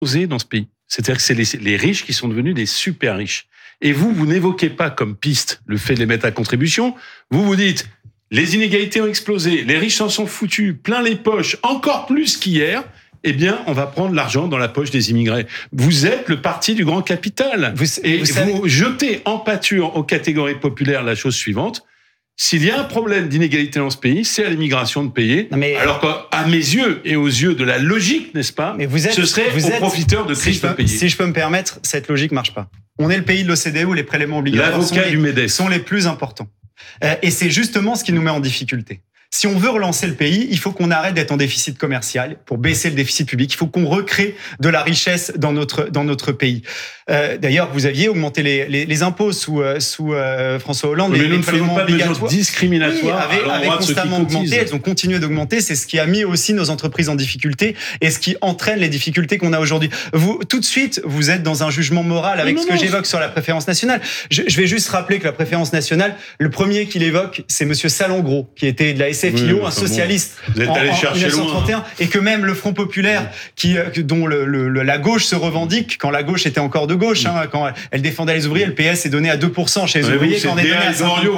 explosé dans ce pays. C'est-à-dire que c'est les riches qui sont devenus des super riches. Et vous n'évoquez pas comme piste le fait de les mettre à contribution. Vous dites, les inégalités ont explosé, les riches s'en sont foutus, plein les poches, encore plus qu'hier. Eh bien, on va prendre l'argent dans la poche des immigrés. Vous êtes le parti du grand capital. Vous jetez en pâture aux catégories populaires la chose suivante. S'il y a un problème d'inégalité dans ce pays, c'est à l'immigration de payer. Alors qu'à mes yeux et aux yeux de la logique, n'est-ce pas, ce serait aux profiteurs de crise de payer. Si je peux me permettre, cette logique marche pas. On est le pays de l'OCDE où les prélèvements obligatoires sont les plus importants. Et c'est justement ce qui nous met en difficulté. Si on veut relancer le pays, il faut qu'on arrête d'être en déficit commercial pour baisser le déficit public. Il faut qu'on recrée de la richesse dans notre pays. D'ailleurs, vous aviez augmenté les impôts sous François Hollande. Mais nous ne faisons pas de mesures discriminatoires. Avaient constamment augmenté. Elles ont continué d'augmenter. C'est ce qui a mis aussi nos entreprises en difficulté et ce qui entraîne les difficultés qu'on a aujourd'hui. Vous, tout de suite, vous êtes dans un jugement moral avec ce que j'évoque sur la préférence nationale. Je vais juste rappeler que la préférence nationale, le premier qui l'évoque, c'est Monsieur Salengro, qui était de la SFIO, un socialiste en 1931, et que même le Front populaire, dont la gauche se revendique, quand la gauche était encore de gauche, quand elle défendait les ouvriers, le PS est donné à 2% chez les ouvriers, quand on est donné à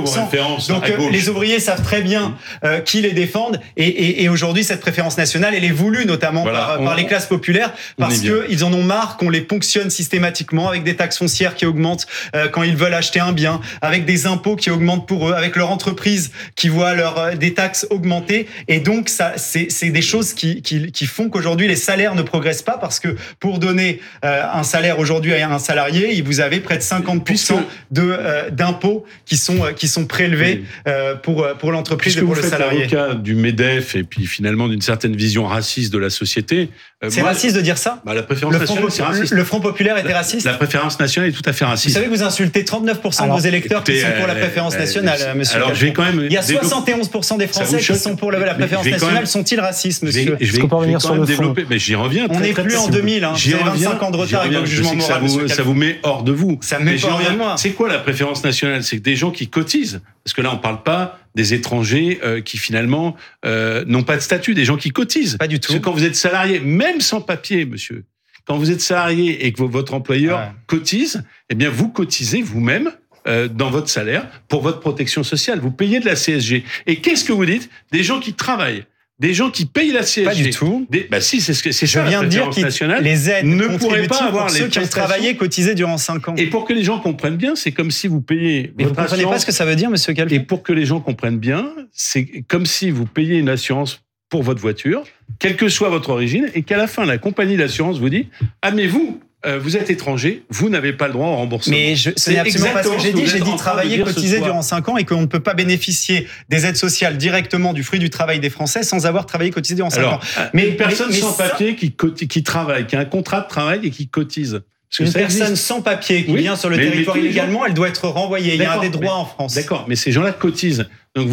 5%. Donc les ouvriers savent très bien qui les défendent, et aujourd'hui cette préférence nationale, elle est voulue notamment par les classes populaires, parce qu'ils en ont marre qu'on les ponctionne systématiquement avec des taxes foncières qui augmentent quand ils veulent acheter un bien, avec des impôts qui augmentent pour eux, avec leur entreprise qui voit des taxes augmenter, et donc ça, c'est des choses qui font qu'aujourd'hui les salaires ne progressent pas, parce que pour donner un salaire aujourd'hui à un salarié, vous avez près de 50% d'impôts qui sont prélevés pour l'entreprise et pour le salarié. Puisque vous faites l'avocat du MEDEF et puis finalement d'une certaine vision raciste de la société. C'est raciste de dire ça ? La préférence nationale, c'est raciste. Le Front populaire était raciste ? La préférence nationale est tout à fait raciste. Vous savez que vous insultez 39% de vos électeurs qui sont pour la préférence nationale, monsieur. Alors, je vais quand même. Il y a 71% des Français qui sont pour la préférence nationale. Sont-ils racistes, monsieur ? Je vais pas revenir sur le fond. Mais j'y reviens. On n'est plus en 2000. Vous avez 25 ans de retard avec le jugement moral. Ça vous met hors de vous. Ça me met pas hors de moi. C'est quoi la préférence nationale ? C'est que des gens qui cotisent. Parce que là, on parle pas des étrangers qui finalement n'ont pas de statut, des gens qui cotisent. Pas du tout. Parce que quand vous êtes salarié, même sans papier, monsieur, quand vous êtes salarié et que votre employeur cotise, eh bien vous cotisez vous-même dans votre salaire pour votre protection sociale. Vous payez de la CSG. Et qu'est-ce que vous dites ? Des gens qui travaillent. Des gens qui payent la CSG. Pas du tout. Si, c'est ça. Je viens de dire que les aides ne pourraient pas avoir ceux qui ont travaillé, cotisé durant 5 ans. Et pour que les gens comprennent bien, c'est comme si vous payez. Mais vous ne comprenez pas ce que ça veut dire, monsieur Calvet ? Et pour que les gens comprennent bien, c'est comme si vous payez une assurance pour votre voiture, quelle que soit votre origine, et qu'à la fin, la compagnie d'assurance vous dit « Ah, mais vous êtes étranger, vous n'avez pas le droit au remboursement. » Mais ce n'est absolument pas ce que j'ai dit. J'ai dit travailler, cotiser durant 5 ans et qu'on ne peut pas bénéficier des aides sociales directement du fruit du travail des Français sans avoir travaillé, cotisé durant 5 ans. Mais une personne sans papier qui travaille, qui a un contrat de travail et qui cotise. Une personne sans papier qui vient sur le territoire illégalement, elle doit être renvoyée. Il y a des droits en France. D'accord, mais ces gens-là cotisent. Donc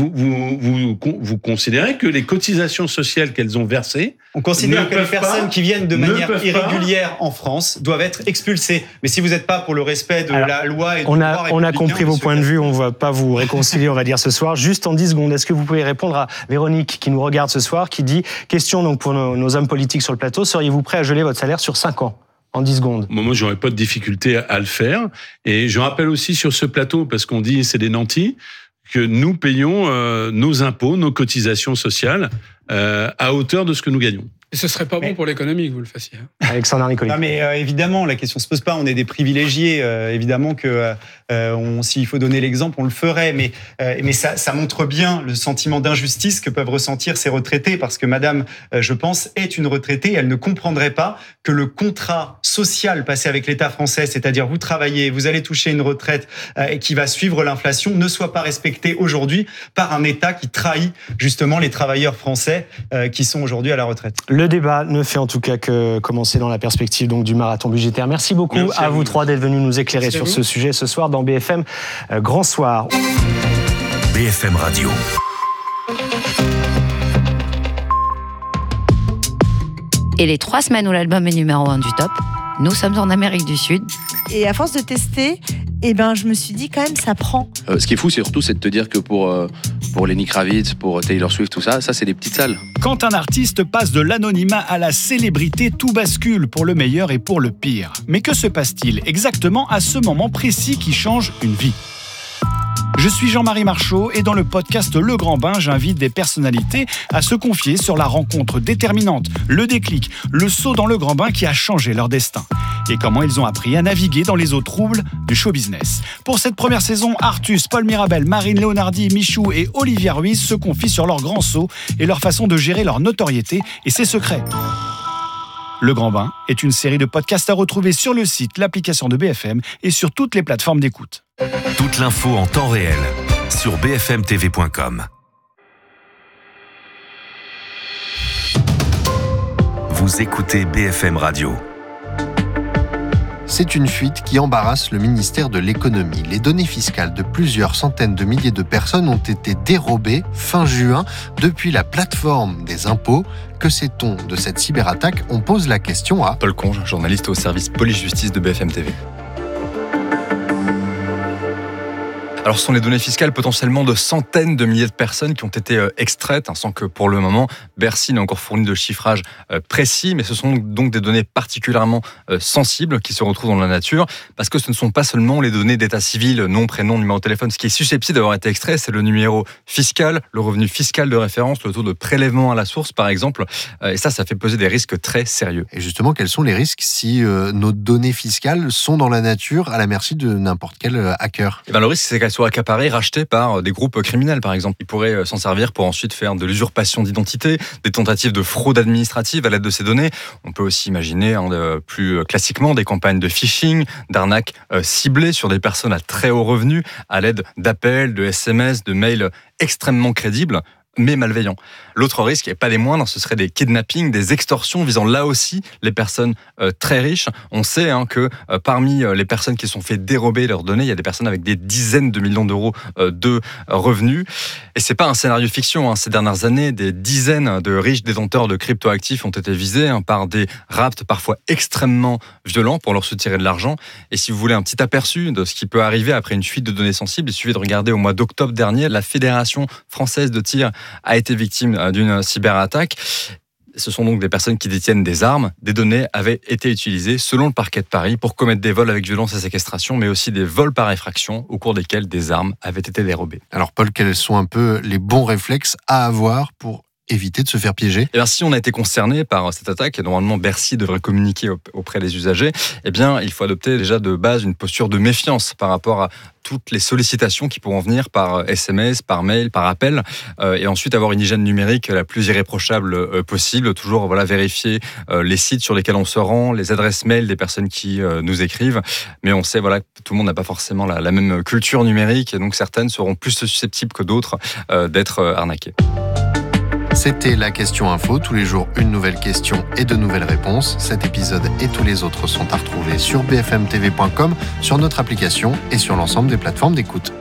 vous considérez que les cotisations sociales qu'elles ont versées, on considère que les personnes qui viennent de manière irrégulière en France doivent être expulsées. Mais si vous n'êtes pas pour le respect de la loi et du droit républicain, on a compris vos points de vue. On ne va pas vous réconcilier, on va dire ce soir. Juste en 10 secondes, est-ce que vous pouvez répondre à Véronique qui nous regarde ce soir, qui dit question donc pour nos hommes politiques sur le plateau, seriez-vous prêt à geler votre salaire sur 5 ans ? En 10 secondes. Moi, j'aurais pas de difficulté à le faire. Et je rappelle aussi sur ce plateau, parce qu'on dit c'est des nantis, que nous payons nos impôts, nos cotisations sociales à hauteur de ce que nous gagnons. Et ce serait pas bon pour l'économie que vous le fassiez. Alexandre Nicoli. Non, mais évidemment, la question se pose pas. On est des privilégiés. Évidemment que s'il faut donner l'exemple, on le ferait. Mais ça montre bien le sentiment d'injustice que peuvent ressentir ces retraités, parce que Madame, je pense, est une retraitée. Elle ne comprendrait pas que le contrat social passé avec l'État français, c'est-à-dire vous travaillez, vous allez toucher une retraite qui va suivre l'inflation, ne soit pas respecté aujourd'hui par un État qui trahit justement les travailleurs français qui sont aujourd'hui à la retraite. Le débat ne fait en tout cas que commencer dans la perspective donc du marathon budgétaire. Merci beaucoup à vous trois d'être venus nous éclairer sur ce sujet ce soir dans BFM Grand Soir. BFM Radio. Et les 3 semaines où l'album est numéro 1 du top, nous sommes en Amérique du Sud. Et à force de tester, je me suis dit quand même ça prend. Ce qui est fou, c'est de te dire que pour pour Lenny Kravitz, pour Taylor Swift, tout ça, c'est des petites salles. Quand un artiste passe de l'anonymat à la célébrité, tout bascule pour le meilleur et pour le pire. Mais que se passe-t-il exactement à ce moment précis qui change une vie ? Je suis Jean-Marie Marchaud et dans le podcast Le Grand Bain, j'invite des personnalités à se confier sur la rencontre déterminante, le déclic, le saut dans le grand bain qui a changé leur destin et comment ils ont appris à naviguer dans les eaux troubles du show business. Pour cette première saison, Artus, Paul Mirabel, Marine Leonardi, Michou et Olivia Ruiz se confient sur leur grand saut et leur façon de gérer leur notoriété et ses secrets. Le Grand Bain est une série de podcasts à retrouver sur le site, l'application de BFM et sur toutes les plateformes d'écoute. Toute l'info en temps réel sur bfmtv.com. Vous écoutez BFM Radio. C'est une fuite qui embarrasse le ministère de l'économie. Les données fiscales de plusieurs centaines de milliers de personnes ont été dérobées fin juin depuis la plateforme des impôts. Que sait-on de cette cyberattaque ? On pose la question à Paul Conge, journaliste au service police-justice de BFM TV. Alors, ce sont les données fiscales potentiellement de centaines de milliers de personnes qui ont été extraites, sans que pour le moment, Bercy n'ait encore fourni de chiffrage précis, mais ce sont donc des données particulièrement sensibles qui se retrouvent dans la nature, parce que ce ne sont pas seulement les données d'état civil, nom, prénom, numéro de téléphone. Ce qui est susceptible d'avoir été extrait, c'est le numéro fiscal, le revenu fiscal de référence, le taux de prélèvement à la source, par exemple. Et ça fait peser des risques très sérieux. Et justement, quels sont les risques si nos données fiscales sont dans la nature à la merci de n'importe quel hacker ? Le risque, c'est qu'elles soient accaparées, rachetées par des groupes criminels, par exemple. Ils pourraient s'en servir pour ensuite faire de l'usurpation d'identité, des tentatives de fraude administrative à l'aide de ces données. On peut aussi imaginer, plus classiquement, des campagnes de phishing, d'arnaques ciblées sur des personnes à très haut revenu, à l'aide d'appels, de SMS, de mails extrêmement crédibles, mais malveillants. L'autre risque, et pas des moindres, ce serait des kidnappings, des extorsions visant là aussi les personnes très riches. On sait que parmi les personnes qui se sont fait dérober leurs données, il y a des personnes avec des dizaines de millions d'euros de revenus. Et c'est pas un scénario fiction. Ces dernières années, des dizaines de riches détenteurs de cryptoactifs ont été visés par des rapts parfois extrêmement violents pour leur soutirer de l'argent. Et si vous voulez un petit aperçu de ce qui peut arriver après une fuite de données sensibles, il suffit de regarder au mois d'octobre dernier, la Fédération française de tir a été victime d'une cyberattaque. Ce sont donc des personnes qui détiennent des armes. Des données avaient été utilisées, selon le parquet de Paris, pour commettre des vols avec violence et séquestration, mais aussi des vols par effraction, au cours desquels des armes avaient été dérobées. Alors Paul, quels sont un peu les bons réflexes à avoir pour éviter de se faire piéger ? Si on a été concerné par cette attaque, et normalement Bercy devrait communiquer auprès des usagers, il faut adopter déjà de base une posture de méfiance par rapport à toutes les sollicitations qui pourront venir par SMS, par mail, par appel, et ensuite avoir une hygiène numérique la plus irréprochable possible, toujours vérifier les sites sur lesquels on se rend, les adresses mail des personnes qui nous écrivent, mais on sait que tout le monde n'a pas forcément la même culture numérique, et donc certaines seront plus susceptibles que d'autres d'être arnaquées. C'était la question info, tous les jours une nouvelle question et de nouvelles réponses. Cet épisode et tous les autres sont à retrouver sur bfmtv.com, sur notre application et sur l'ensemble des plateformes d'écoute.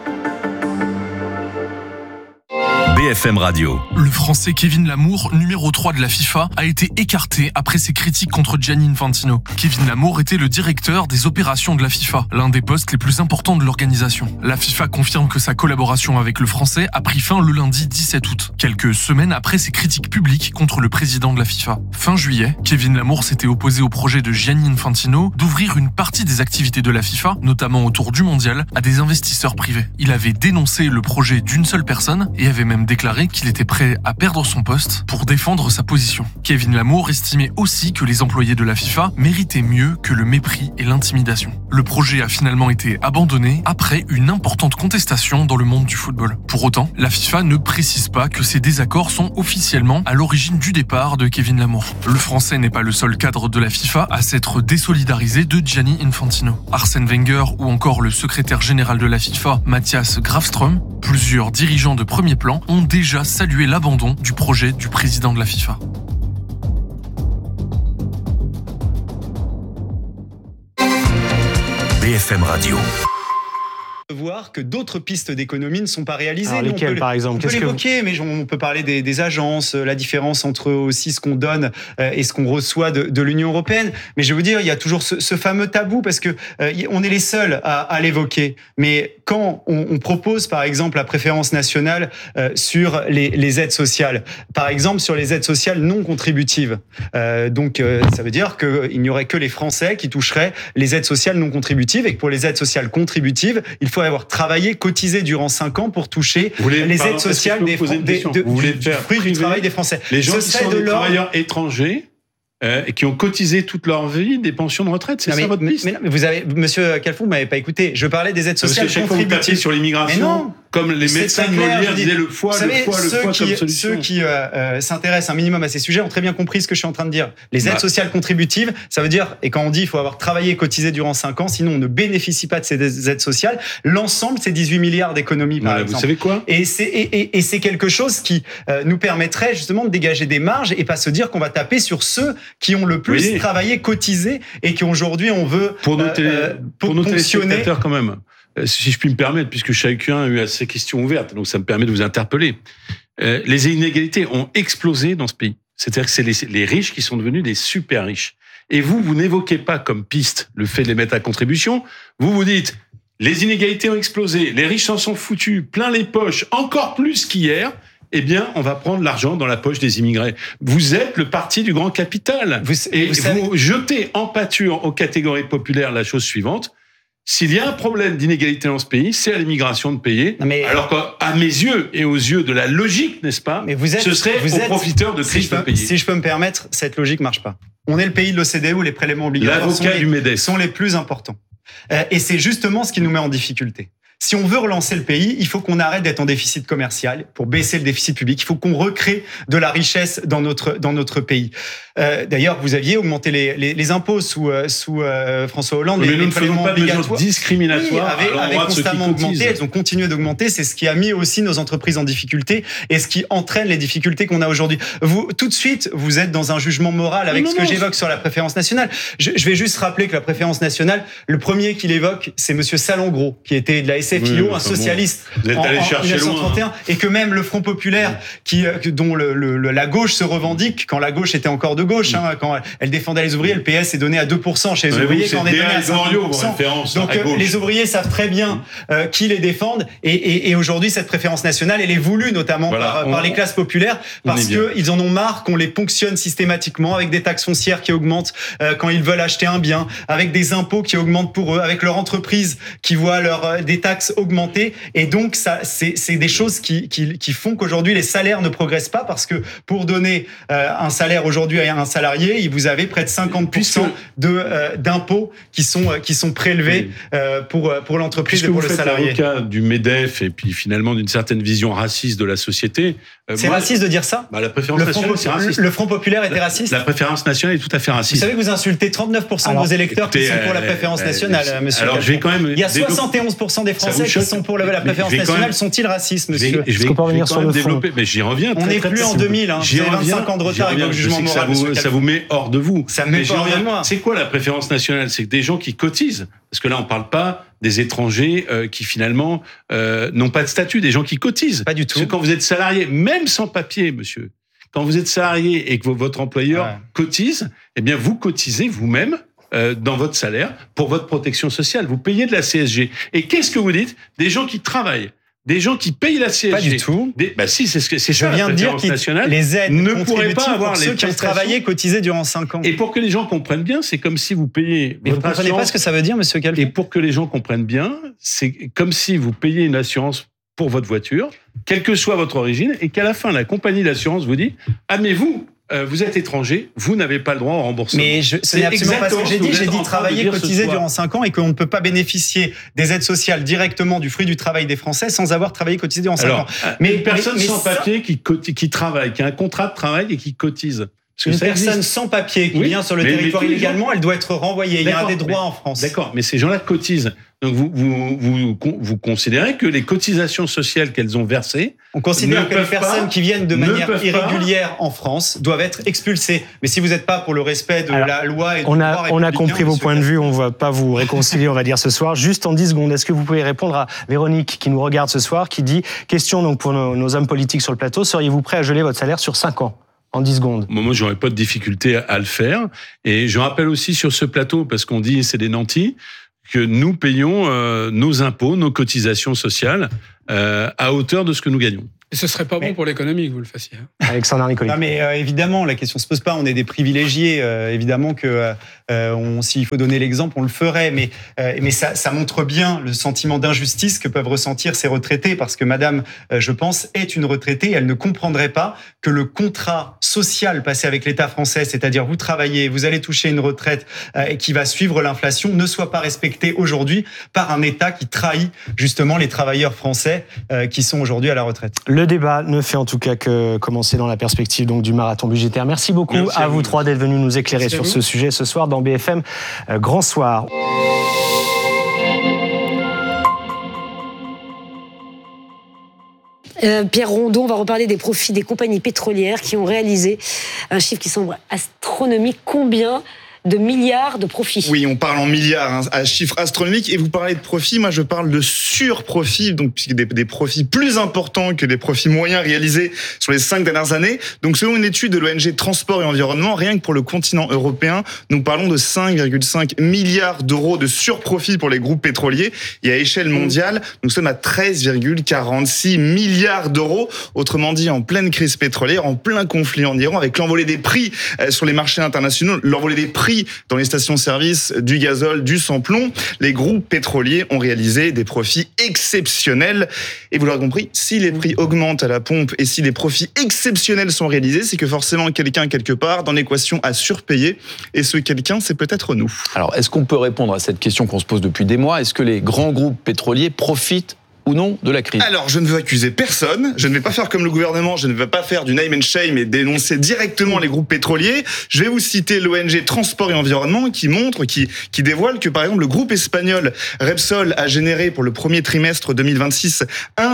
BFM Radio. Le Français Kevin Lamour, numéro 3 de la FIFA, a été écarté après ses critiques contre Gianni Infantino. Kevin Lamour était le directeur des opérations de la FIFA, l'un des postes les plus importants de l'organisation. La FIFA confirme que sa collaboration avec le Français a pris fin le lundi 17 août, quelques semaines après ses critiques publiques contre le président de la FIFA. Fin juillet, Kevin Lamour s'était opposé au projet de Gianni Infantino d'ouvrir une partie des activités de la FIFA, notamment autour du mondial, à des investisseurs privés. Il avait dénoncé le projet d'une seule personne et avait même déclaré qu'il était prêt à perdre son poste pour défendre sa position. Kevin Lamour estimait aussi que les employés de la FIFA méritaient mieux que le mépris et l'intimidation. Le projet a finalement été abandonné après une importante contestation dans le monde du football. Pour autant, la FIFA ne précise pas que ces désaccords sont officiellement à l'origine du départ de Kevin Lamour. Le Français n'est pas le seul cadre de la FIFA à s'être désolidarisé de Gianni Infantino. Arsène Wenger ou encore le secrétaire général de la FIFA, Mathias Grafström, plusieurs dirigeants de premier plan ont déjà salué l'abandon du projet du président de la FIFA. BFM Radio. Voir que d'autres pistes d'économie ne sont pas réalisées. Alors, lesquelles, par exemple? On peut l'évoquer, mais on peut parler des agences, la différence entre aussi ce qu'on donne et ce qu'on reçoit de l'Union européenne. Mais je veux dire, il y a toujours ce fameux tabou, parce que on est les seuls à l'évoquer. Mais quand on propose, par exemple, la préférence nationale sur les aides sociales, par exemple sur les aides sociales non contributives, donc ça veut dire qu'il n'y aurait que les Français qui toucheraient les aides sociales non contributives, et que pour les aides sociales contributives, il faut avoir travaillé, cotisé durant 5 ans pour toucher les aides sociales du fruit du travail des Français. Les gens qui sont des travailleurs étrangers qui ont cotisé toute leur vie des pensions de retraite, c'est ça votre piste? Mais vous avez, Monsieur Calfon, vous m'avez pas écouté. Je parlais des aides sociales contributives. Chaque fois vous tapez sur l'immigration, comme les médecins de Molière disaient le foie comme solution. Ceux qui s'intéressent un minimum à ces sujets ont très bien compris ce que je suis en train de dire. Les aides sociales contributives, ça veut dire, et quand on dit il faut avoir travaillé et cotisé durant 5 ans, sinon on ne bénéficie pas de ces aides sociales, l'ensemble c'est 18 milliards d'économies par exemple. Vous savez quoi? Et c'est quelque chose qui nous permettrait justement de dégager des marges et pas se dire qu'on va taper sur ceux qui ont le plus travaillé, cotisé, et qui aujourd'hui on veut pour nos téléspectateurs quand même. Si je puis me permettre, puisque chacun a eu assez questions ouvertes, donc ça me permet de vous interpeller. Les inégalités ont explosé dans ce pays. C'est-à-dire que c'est les riches qui sont devenus des super riches. Et vous n'évoquez pas comme piste le fait de les mettre à contribution. Vous dites, les inégalités ont explosé, les riches s'en sont foutus plein les poches, encore plus qu'hier. Eh bien, on va prendre l'argent dans la poche des immigrés. Vous êtes le parti du grand capital. Vous jetez en pâture aux catégories populaires la chose suivante. S'il y a un problème d'inégalité dans ce pays, c'est à l'immigration de payer. Alors qu'à mes yeux et aux yeux de la logique, n'est-ce pas, ce serait aux profiteurs de crise de payer. Si je peux me permettre, cette logique marche pas. On est le pays de l'OCDE où les prélèvements obligatoires sont les plus importants. Et c'est justement ce qui nous met en difficulté. Si on veut relancer le pays, il faut qu'on arrête d'être en déficit commercial pour baisser le déficit public. Il faut qu'on recrée de la richesse dans notre pays. D'ailleurs, vous aviez augmenté les impôts sous François Hollande. Mais nous ne faisons pas de mesures discriminatoires. Avaient constamment augmenté. Elles ont continué d'augmenter. C'est ce qui a mis aussi nos entreprises en difficulté et ce qui entraîne les difficultés qu'on a aujourd'hui. Vous, tout de suite, vous êtes dans un jugement moral avec ce que j'évoque sur la préférence nationale. Je vais juste rappeler que la préférence nationale, le premier qui l'évoque, c'est Monsieur Salengro, qui était de la SFIO, un socialiste en 1931, et que même le Front populaire, dont la gauche se revendique, quand la gauche était encore de gauche, quand elle défendait les ouvriers, le PS est donné à 2% chez les ouvriers, quand on est donné à 5%. Donc les ouvriers savent très bien qui les défendent, et aujourd'hui cette préférence nationale, elle est voulue notamment par les classes populaires, parce qu'ils en ont marre qu'on les ponctionne systématiquement avec des taxes foncières qui augmentent quand ils veulent acheter un bien, avec des impôts qui augmentent pour eux, avec leur entreprise qui voit des taxes augmenter, et donc ça, c'est des choses qui font qu'aujourd'hui les salaires ne progressent pas, parce que pour donner un salaire aujourd'hui à un salarié, vous avez près de 50% d'impôts qui sont prélevés pour l'entreprise et pour le salarié. Puisque vous faites l'avocat du MEDEF et puis finalement d'une certaine vision raciste de la société. C'est raciste de dire ça? La préférence nationale, c'est raciste. Le Front populaire était raciste? La préférence nationale est tout à fait raciste. Vous savez que vous insultez 39% de vos électeurs qui sont pour la préférence nationale, monsieur. Alors, je vais quand même. Il y a 71% des Français qui sont pour la préférence nationale. Sont-ils racistes, monsieur? Est-ce qu'on peut revenir sur le fond? Mais j'y reviens. On n'est plus en 2000. Vous avez 25 ans de retard avec le jugement moral. Ça vous met hors de vous. Ça me met hors de moi. C'est quoi la préférence nationale? C'est que des gens qui cotisent. Parce que là, on ne parle pas des étrangers qui finalement n'ont pas de statut, des gens qui cotisent. Pas du tout. Parce que quand vous êtes salarié, même sans papier, monsieur, quand vous êtes salarié et que votre employeur cotise, eh bien vous cotisez vous-même dans votre salaire pour votre protection sociale. Vous payez de la CSG. Et qu'est-ce que vous dites? Des gens qui travaillent, des gens qui payent la CSG. Pas du tout. Si, c'est ça. Je viens de dire que les aides ne pourraient pas avoir ceux qui ont travaillé, cotisé durant 5 ans. Et pour que les gens comprennent bien, c'est comme si vous payez. Mais vous ne comprenez pas ce que ça veut dire, monsieur Calfon? Et pour que les gens comprennent bien, c'est comme si vous payez une assurance pour votre voiture, quelle que soit votre origine, et qu'à la fin, la compagnie d'assurance vous dit: ah, mais vous êtes étranger, vous n'avez pas le droit au remboursement. Mais ce n'est absolument pas ce que j'ai dit. J'ai dit travailler, cotiser durant 5 ans, et qu'on ne peut pas bénéficier des aides sociales directement du fruit du travail des Français sans avoir travaillé, cotisé durant 5 ans. Mais une personne sans papier qui travaille, qui a un contrat de travail et qui cotise, Une personne sans papier qui vient sur le territoire illégalement, elle doit être renvoyée. Il y a des droits en France. D'accord, mais ces gens-là cotisent. Donc vous considérez que les cotisations sociales qu'elles ont versées... On considère que les personnes qui viennent de manière irrégulière en France doivent être expulsées. Mais si vous n'êtes pas pour le respect de la loi et du droit républicain... On a compris vos points de vue, on ne va pas vous réconcilier, on va dire, ce soir. Juste en 10 secondes, est-ce que vous pouvez répondre à Véronique qui nous regarde ce soir, qui dit, question donc pour nos hommes politiques sur le plateau, seriez-vous prêt à geler votre salaire sur 5 ans ? En 10 secondes. Moi, j'aurais pas de difficulté à le faire. Et je rappelle aussi sur ce plateau, parce qu'on dit c'est des nantis, que nous payons nos impôts, nos cotisations sociales à hauteur de ce que nous gagnons. Et ce serait pas bon pour l'économie que vous le fassiez. Alexandre Nicoli. Non, mais évidemment, la question se pose pas. On est des privilégiés. Évidemment que s'il faut donner l'exemple, on le ferait. Mais ça montre bien le sentiment d'injustice que peuvent ressentir ces retraités, parce que Madame, je pense, est une retraitée. Elle ne comprendrait pas que le contrat social passé avec l'État français, c'est-à-dire vous travaillez, vous allez toucher une retraite qui va suivre l'inflation, ne soit pas respecté aujourd'hui par un État qui trahit justement les travailleurs français qui sont aujourd'hui à la retraite. Le débat ne fait en tout cas que commencer dans la perspective donc du marathon budgétaire. Merci beaucoup à vous trois d'être venus nous éclairer sur ce sujet ce soir dans BFM Grand Soir. Pierre Rondeau, on va reparler des profits des compagnies pétrolières qui ont réalisé un chiffre qui semble astronomique. Combien de milliards de profits? Oui, on parle en milliards, à chiffre astronomique. Et vous parlez de profits, moi je parle de surprofits, donc des profits plus importants que des profits moyens réalisés sur les 5 dernières années. Donc selon une étude de l'ONG Transport et Environnement, rien que pour le continent européen, nous parlons de 5,5 milliards d'euros de surprofits pour les groupes pétroliers. Et à échelle mondiale, nous sommes à 13,46 milliards d'euros. Autrement dit, en pleine crise pétrolière, en plein conflit en Iran, avec l'envolée des prix sur les marchés internationaux, l'envolée des prix dans les stations-service du gazole, du sans-plomb, les groupes pétroliers ont réalisé des profits exceptionnels. Et vous l'aurez compris, si les prix augmentent à la pompe et si des profits exceptionnels sont réalisés, c'est que forcément quelqu'un quelque part dans l'équation a surpayé. Et ce quelqu'un, c'est peut-être nous. Alors, est-ce qu'on peut répondre à cette question qu'on se pose depuis des mois? Est-ce que les grands groupes pétroliers profitent ou non de la crise? Alors, je ne veux accuser personne, je ne vais pas faire comme le gouvernement, je ne vais pas faire du name and shame et dénoncer directement les groupes pétroliers. Je vais vous citer l'ONG Transport et Environnement qui dévoile que, par exemple, le groupe espagnol Repsol a généré pour le premier trimestre 2026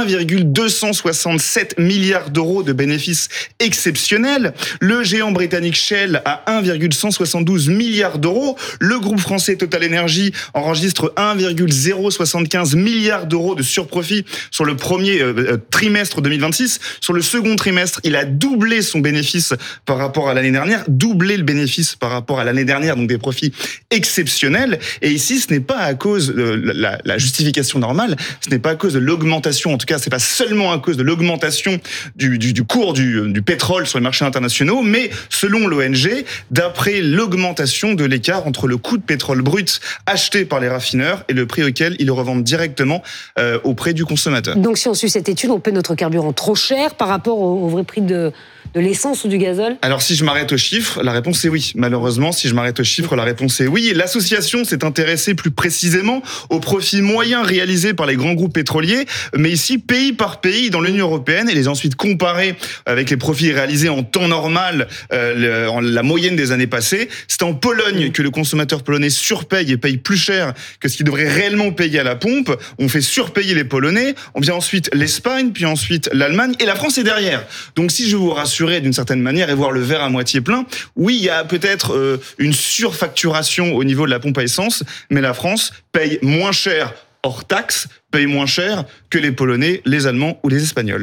1,267 milliards d'euros de bénéfices exceptionnels. Le géant britannique Shell a 1,172 milliards d'euros. Le groupe français Total Energy enregistre 1,075 milliards d'euros de surprofit sur le premier trimestre 2026. Sur le second trimestre, il a doublé son bénéfice par rapport à l'année dernière, doublé le bénéfice par rapport à l'année dernière, donc des profits exceptionnels. Et ici, ce n'est pas à cause de la justification normale, ce n'est pas à cause de l'augmentation, en tout cas, c'est pas seulement à cause de l'augmentation du cours du pétrole sur les marchés internationaux, mais selon l'ONG, d'après l'augmentation de l'écart entre le coût de pétrole brut acheté par les raffineurs et le prix auquel ils le revendent directement auprès du consommateur. Donc si on suit cette étude, on paie notre carburant trop cher par rapport au vrai prix de l'essence ou du gazole? Alors si je m'arrête aux chiffres, la réponse est oui. Malheureusement, si je m'arrête aux chiffres, la réponse est oui. L'association s'est intéressée plus précisément aux profits moyens réalisés par les grands groupes pétroliers, mais ici pays par pays dans l'Union européenne, et les a ensuite comparés avec les profits réalisés en temps normal, la moyenne des années passées. C'est en Pologne que le consommateur polonais surpaye et paye plus cher que ce qu'il devrait réellement payer à la pompe. On fait surpayer les Polonais, on vient ensuite l'Espagne, puis ensuite l'Allemagne, et la France est derrière. Donc si je vous rassure d'une certaine manière et voir le verre à moitié plein, oui, il y a peut-être une surfacturation au niveau de la pompe à essence, mais la France paye moins cher hors taxe, paye moins cher que les Polonais, les Allemands ou les Espagnols.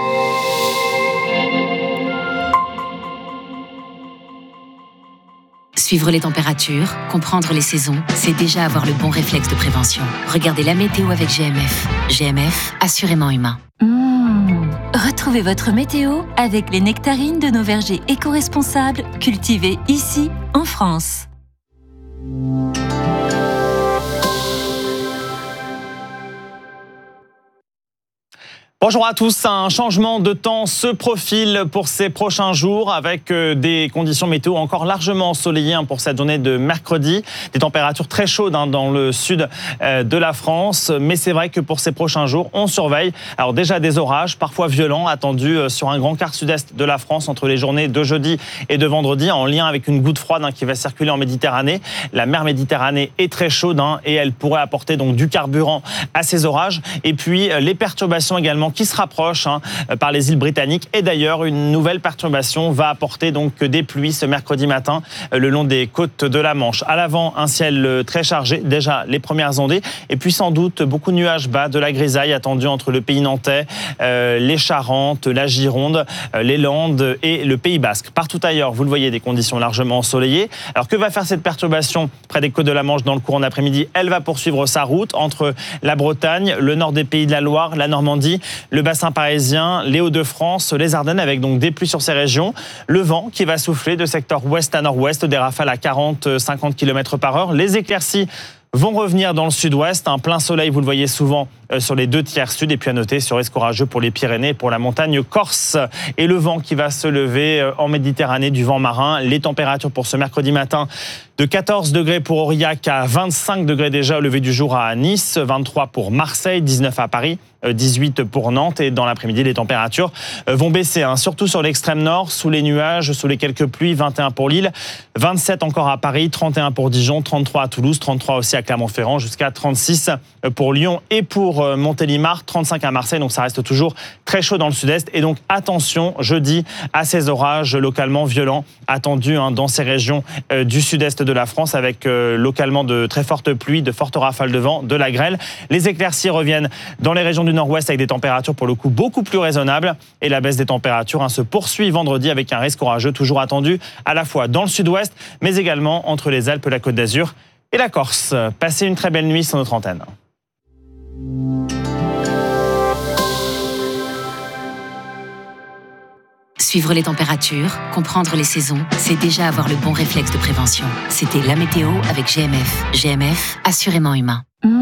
Suivre les températures, comprendre les saisons, c'est déjà avoir le bon réflexe de prévention. Regardez la météo avec GMF. GMF, assurément humain. Retrouvez votre météo avec les nectarines de nos vergers éco-responsables cultivés ici, en France. Bonjour à tous, un changement de temps se profile pour ces prochains jours avec des conditions météo encore largement ensoleillées pour cette journée de mercredi. Des températures très chaudes dans le sud de la France, mais c'est vrai que pour ces prochains jours, on surveille. Alors déjà des orages, parfois violents, attendus sur un grand quart sud-est de la France entre les journées de jeudi et de vendredi, en lien avec une goutte froide qui va circuler en Méditerranée. La mer Méditerranée est très chaude et elle pourrait apporter donc du carburant à ces orages. Et puis les perturbations également qui se rapprochent par les îles britanniques. Et d'ailleurs, une nouvelle perturbation va apporter donc des pluies ce mercredi matin le long des côtes de la Manche. À l'avant, un ciel très chargé, déjà les premières ondées. Et puis sans doute beaucoup de nuages bas, de la grisaille attendue entre le pays nantais, les Charentes, la Gironde, les Landes et le Pays Basque. Partout ailleurs, vous le voyez, des conditions largement ensoleillées. Alors que va faire cette perturbation près des côtes de la Manche dans le courant d'après-midi? Elle va poursuivre sa route entre la Bretagne, le nord des Pays de la Loire, la Normandie, le bassin parisien, les Hauts-de-France, les Ardennes, avec donc des pluies sur ces régions. Le vent qui va souffler de secteur ouest à nord-ouest, des rafales à 40-50 km/h. Les éclaircies vont revenir dans le sud-ouest. Un plein soleil, vous le voyez souvent sur les 2 tiers sud. Et puis à noter ce risque orageux pour les Pyrénées et pour la montagne corse. Et le vent qui va se lever en Méditerranée, du vent marin. Les températures pour ce mercredi matin de 14 degrés pour Aurillac à 25 degrés déjà au lever du jour à Nice, 23 pour Marseille, 19 à Paris, 18 pour Nantes. Et dans l'après-midi, les températures vont baisser, surtout sur l'extrême nord, sous les nuages, sous les quelques pluies, 21 pour Lille, 27 encore à Paris, 31 pour Dijon, 33 à Toulouse, 33 aussi à Clermont-Ferrand, jusqu'à 36 pour Lyon et pour Montélimar, 35 à Marseille. Donc ça reste toujours très chaud dans le sud-est. Et donc attention, jeudi, à ces orages localement violents attendus dans ces régions du sud-est de la France, avec localement de très fortes pluies, de fortes rafales de vent, de la grêle. Les éclaircies reviennent dans les régions du nord-ouest avec des températures pour le coup beaucoup plus raisonnables. Et la baisse des températures se poursuit vendredi avec un risque orageux toujours attendu à la fois dans le sud-ouest, mais également entre les Alpes, la Côte d'Azur et la Corse. Passez une très belle nuit sur notre antenne. Suivre les températures, comprendre les saisons, c'est déjà avoir le bon réflexe de prévention. C'était la météo avec GMF. GMF, assurément humain.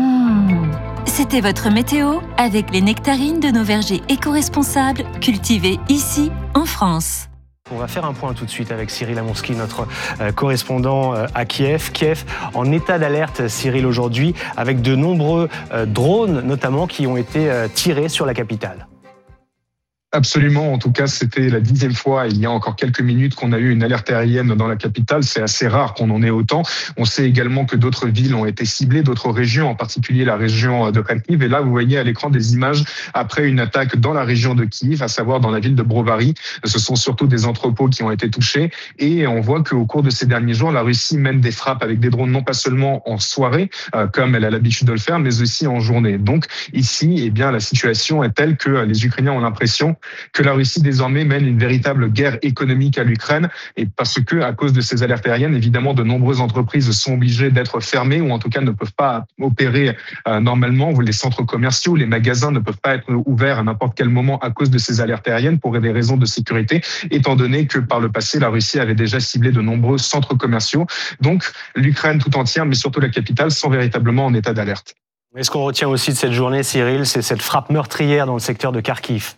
C'était votre météo avec les nectarines de nos vergers éco-responsables cultivés ici en France. On va faire un point tout de suite avec Cyril Amourski, notre correspondant à Kiev. Kiev en état d'alerte, Cyril, aujourd'hui, avec de nombreux drones notamment qui ont été tirés sur la capitale. Absolument. En tout cas, c'était la 10e fois il y a encore quelques minutes qu'on a eu une alerte aérienne dans la capitale. C'est assez rare qu'on en ait autant. On sait également que d'autres villes ont été ciblées, d'autres régions, en particulier la région de Kharkiv. Et là, vous voyez à l'écran des images après une attaque dans la région de Kiev, à savoir dans la ville de Brovary. Ce sont surtout des entrepôts qui ont été touchés. Et on voit qu'au cours de ces derniers jours, la Russie mène des frappes avec des drones, non pas seulement en soirée, comme elle a l'habitude de le faire, mais aussi en journée. Donc ici, la situation est telle que les Ukrainiens ont l'impression que la Russie désormais mène une véritable guerre économique à l'Ukraine, et parce que à cause de ces alertes aériennes, évidemment, de nombreuses entreprises sont obligées d'être fermées ou en tout cas ne peuvent pas opérer normalement. Les centres commerciaux, les magasins ne peuvent pas être ouverts à n'importe quel moment à cause de ces alertes aériennes pour des raisons de sécurité, étant donné que par le passé, la Russie avait déjà ciblé de nombreux centres commerciaux. Donc l'Ukraine tout entière, mais surtout la capitale, sont véritablement en état d'alerte. Et ce qu'on retient aussi de cette journée, Cyril, c'est cette frappe meurtrière dans le secteur de Kharkiv.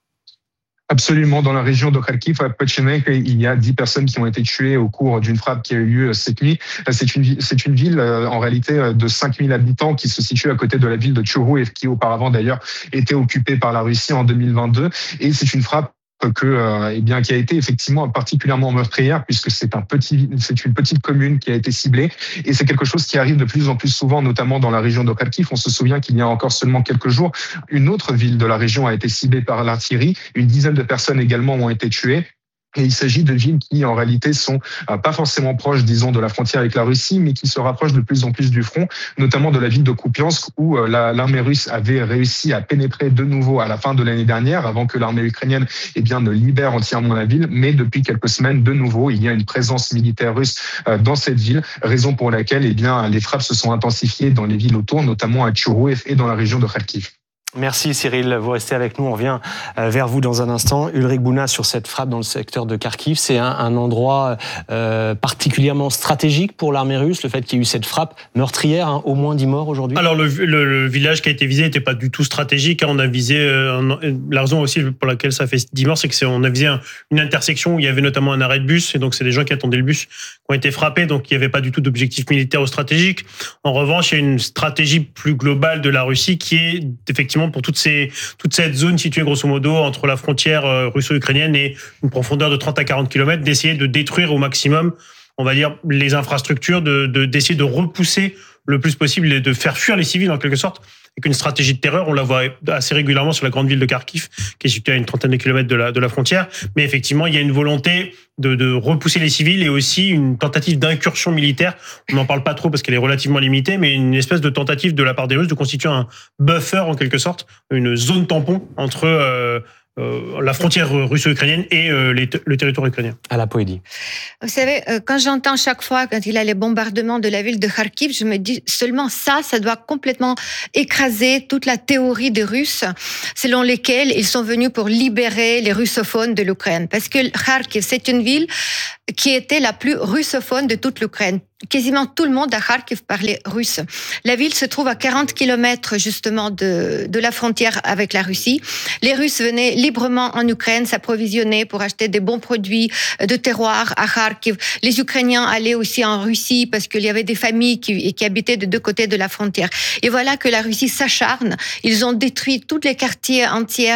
Absolument. Dans la région de Kharkiv, à Petchenek, il y a 10 personnes qui ont été tuées au cours d'une frappe qui a eu lieu cette nuit. C'est une ville, en réalité, de 5000 habitants qui se situe à côté de la ville de Tchourou et qui auparavant, d'ailleurs, était occupée par la Russie en 2022. Et c'est une frappe qui a été effectivement particulièrement meurtrière, puisque c'est une petite commune qui a été ciblée, et c'est quelque chose qui arrive de plus en plus souvent, notamment dans la région de Kharkiv. On se souvient qu'il y a encore seulement quelques jours, une autre ville de la région a été ciblée par l'artillerie, une dizaine de personnes également ont été tuées. Et il s'agit de villes qui, en réalité, sont pas forcément proches, disons, de la frontière avec la Russie, mais qui se rapprochent de plus en plus du front, notamment de la ville de Kupiansk, où l'armée russe avait réussi à pénétrer de nouveau à la fin de l'année dernière, avant que l'armée ukrainienne ne libère entièrement la ville. Mais depuis quelques semaines, de nouveau, il y a une présence militaire russe dans cette ville, raison pour laquelle les frappes se sont intensifiées dans les villes autour, notamment à Tchourou et dans la région de Kharkiv. Merci Cyril, vous restez avec nous, on revient vers vous dans un instant. Ulrich Bouna, sur cette frappe dans le secteur de Kharkiv, c'est un endroit particulièrement stratégique pour l'armée russe, le fait qu'il y ait eu cette frappe meurtrière, au moins 10 morts aujourd'hui? Alors le village qui a été visé n'était pas du tout stratégique, on a visé, la raison aussi pour laquelle ça fait 10 morts, c'est qu'on a visé une intersection où il y avait notamment un arrêt de bus, et donc c'est des gens qui attendaient le bus qui ont été frappés, donc il n'y avait pas du tout d'objectif militaire ou stratégique. En revanche, il y a une stratégie plus globale de la Russie qui est effectivement pour toute cette zone située grosso modo entre la frontière russo-ukrainienne et une profondeur de 30 à 40 km, d'essayer de détruire au maximum, on va dire, les infrastructures, d'essayer de repousser le plus possible et de faire fuir les civils en quelque sorte. Et qu'une stratégie de terreur, on la voit assez régulièrement sur la grande ville de Kharkiv, qui est située à une trentaine de kilomètres de la frontière. Mais effectivement, il y a une volonté de repousser les civils et aussi une tentative d'incursion militaire. On n'en parle pas trop parce qu'elle est relativement limitée, mais une espèce de tentative de la part des Russes de constituer un buffer en quelque sorte, une zone tampon entre la frontière russo-ukrainienne et le territoire ukrainien. À la Poédie. Vous savez, quand j'entends chaque fois, quand il y a les bombardements de la ville de Kharkiv, je me dis seulement ça doit complètement écraser toute la théorie des Russes, selon lesquelles ils sont venus pour libérer les russophones de l'Ukraine. Parce que Kharkiv, c'est une ville qui était la plus russophone de toute l'Ukraine. Quasiment tout le monde à Kharkiv parlait russe. La ville se trouve à 40 kilomètres justement de la frontière avec la Russie. Les Russes venaient librement en Ukraine s'approvisionner pour acheter des bons produits de terroir à Kharkiv. Les Ukrainiens allaient aussi en Russie parce qu'il y avait des familles qui habitaient de deux côtés de la frontière. Et voilà que la Russie s'acharne. Ils ont détruit tous les quartiers entiers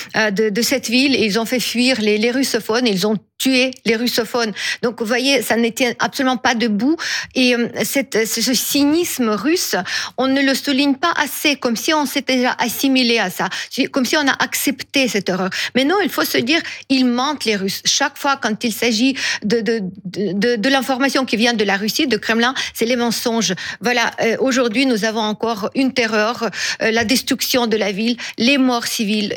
de cette ville et ils ont fait fuir les russophones. Ils ont tué les russophones. Donc, vous voyez, ça n'était absolument pas debout. Et ce cynisme russe, on ne le souligne pas assez, comme si on s'était déjà assimilé à ça, comme si on a accepté cette horreur. Mais non, il faut se dire, ils mentent les Russes. Chaque fois, quand il s'agit de l'information qui vient de la Russie, de Kremlin, c'est les mensonges. Voilà, aujourd'hui, nous avons encore une terreur, la destruction de la ville, les morts civiles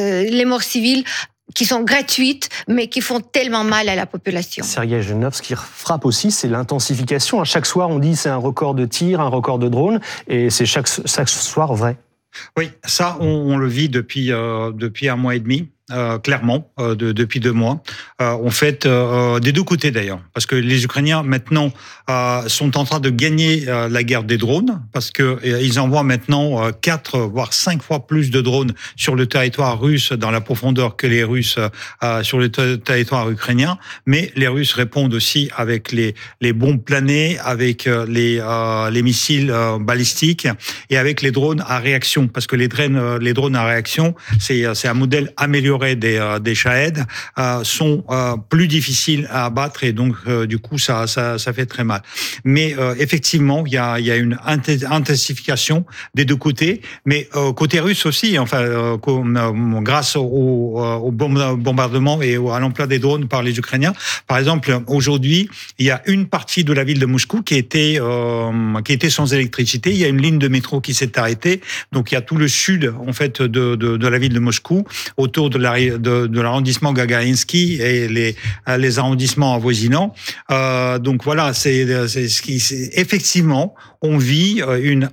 qui sont gratuites, mais qui font tellement mal à la population. Sergueï Genov, ce qui frappe aussi, c'est l'intensification. À chaque soir, on dit c'est un record de tirs, un record de drones, et c'est chaque soir vrai. Oui, ça, on le vit depuis un mois et demi. Clairement, depuis 2 mois. En fait, des deux côtés d'ailleurs, parce que les Ukrainiens maintenant sont en train de gagner la guerre des drones, parce que ils envoient maintenant 4 voire 5 fois plus de drones sur le territoire russe dans la profondeur que les Russes sur le territoire ukrainien. Mais les Russes répondent aussi avec les bombes planées, avec les missiles balistiques et avec les drones à réaction, parce que les drones à réaction, c'est un modèle amélioré des Shahed, sont plus difficiles à abattre et donc du coup ça fait très mal. Mais effectivement, il y a une intensification des deux côtés, mais côté russe aussi, enfin grâce au bombardement et à l'emploi des drones par les Ukrainiens. Par exemple, aujourd'hui, il y a une partie de la ville de Moscou qui était sans électricité. Il y a une ligne de métro qui s'est arrêtée, donc il y a tout le sud en fait de la ville de Moscou autour de l'arrondissement Gagarinsky et les arrondissements avoisinants. Donc voilà, effectivement, on vit une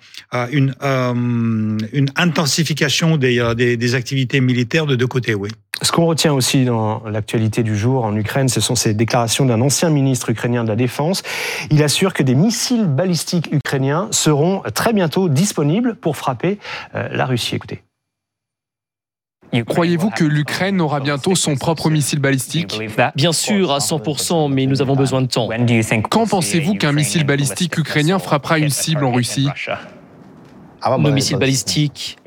intensification des activités militaires de deux côtés, oui. Ce qu'on retient aussi dans l'actualité du jour en Ukraine, ce sont ces déclarations d'un ancien ministre ukrainien de la Défense. Il assure que des missiles balistiques ukrainiens seront très bientôt disponibles pour frapper la Russie. Écoutez. Croyez-vous que l'Ukraine aura bientôt son propre missile balistique ? Bien sûr, à 100%, mais nous avons besoin de temps. Quand pensez-vous qu'un missile balistique ukrainien frappera une cible en Russie ? Nos missiles balistiques.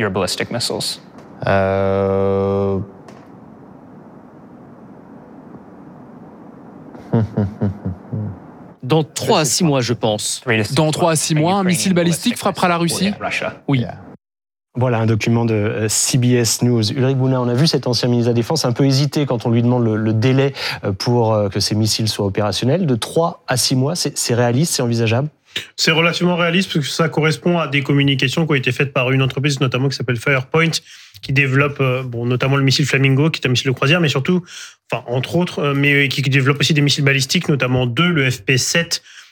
Dans 3 à 6 mois, je pense. Dans 3 à 6 mois, un missile balistique frappera la Russie ? Oui. Voilà un document de CBS News. Ulrich Bouna, on a vu cet ancien ministre de la Défense un peu hésiter quand on lui demande le délai pour que ces missiles soient opérationnels. De 3 à 6 mois, c'est réaliste, c'est envisageable ? C'est relativement réaliste parce que ça correspond à des communications qui ont été faites par une entreprise notamment qui s'appelle Firepoint, qui développe notamment le missile Flamingo, qui est un missile de croisière, mais surtout, entre autres, mais qui développe aussi des missiles balistiques, notamment 2, le FP7,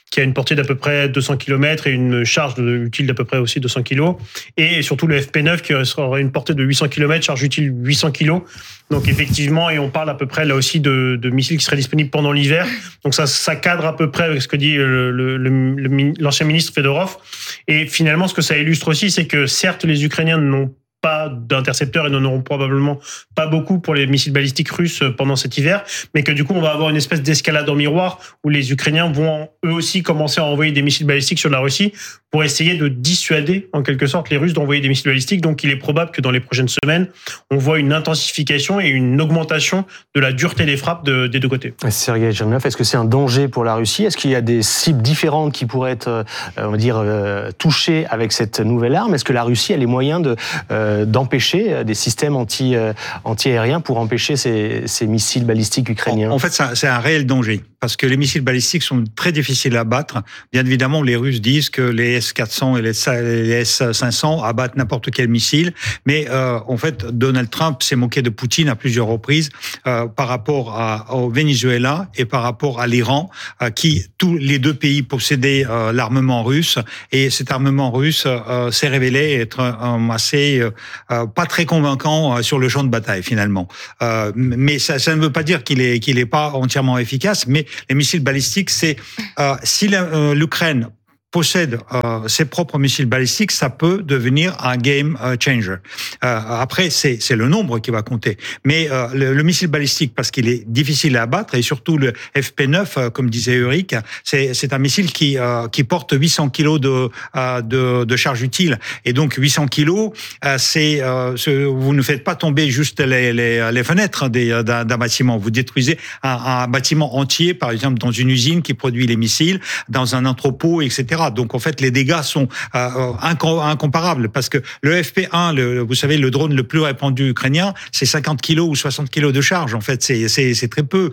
qui a une portée d'à peu près 200 km et une charge utile d'à peu près aussi 200 kg. Et surtout le FP9 qui aura une portée de 800 km, charge utile 800 kg. Donc effectivement, et on parle à peu près là aussi de missiles qui seraient disponibles pendant l'hiver. Donc ça cadre à peu près avec ce que dit l'ancien ministre Fedorov. Et finalement, ce que ça illustre aussi, c'est que certes, les Ukrainiens n'ont pas d'intercepteurs et n'en auront probablement pas beaucoup pour les missiles balistiques russes pendant cet hiver, mais que du coup on va avoir une espèce d'escalade en miroir où les Ukrainiens vont eux aussi commencer à envoyer des missiles balistiques sur la Russie pour essayer de dissuader en quelque sorte les Russes d'envoyer des missiles balistiques. Donc il est probable que dans les prochaines semaines, on voit une intensification et une augmentation de la dureté des frappes des deux côtés. Sergueï Germinov, est-ce que c'est un danger pour la Russie ? Est-ce qu'il y a des cibles différentes qui pourraient être, on va dire, touchées avec cette nouvelle arme ? Est-ce que la Russie a les moyens d'empêcher des systèmes anti-aériens pour empêcher ces missiles balistiques ukrainiens ? En fait, c'est un réel danger, parce que les missiles balistiques sont très difficiles à abattre. Bien évidemment, les Russes disent que les S-400 et les S-500 abattent n'importe quel missile, mais en fait, Donald Trump s'est moqué de Poutine à plusieurs reprises par rapport au Venezuela et par rapport à l'Iran, qui, tous les deux pays possédaient l'armement russe, et cet armement russe s'est révélé être assez pas très convaincant sur le champ de bataille finalement. Mais ça ne veut pas dire qu'il est pas entièrement efficace. Mais les missiles balistiques, c'est si l'Ukraine possède ses propres missiles balistiques, ça peut devenir un game changer. Après, c'est le nombre qui va compter. Mais le missile balistique, parce qu'il est difficile à abattre, et surtout le FP9, comme disait Ulrich, c'est un missile qui porte 800 kilos de charge utile. Et donc 800 kilos, vous ne faites pas tomber juste les fenêtres d'un bâtiment. Vous détruisez un bâtiment entier, par exemple dans une usine qui produit les missiles, dans un entrepôt, etc. Donc en fait, les dégâts sont incomparables, parce que le FP1, vous savez, le drone le plus répandu ukrainien, c'est 50 kilos ou 60 kilos de charge. En fait, c'est très peu.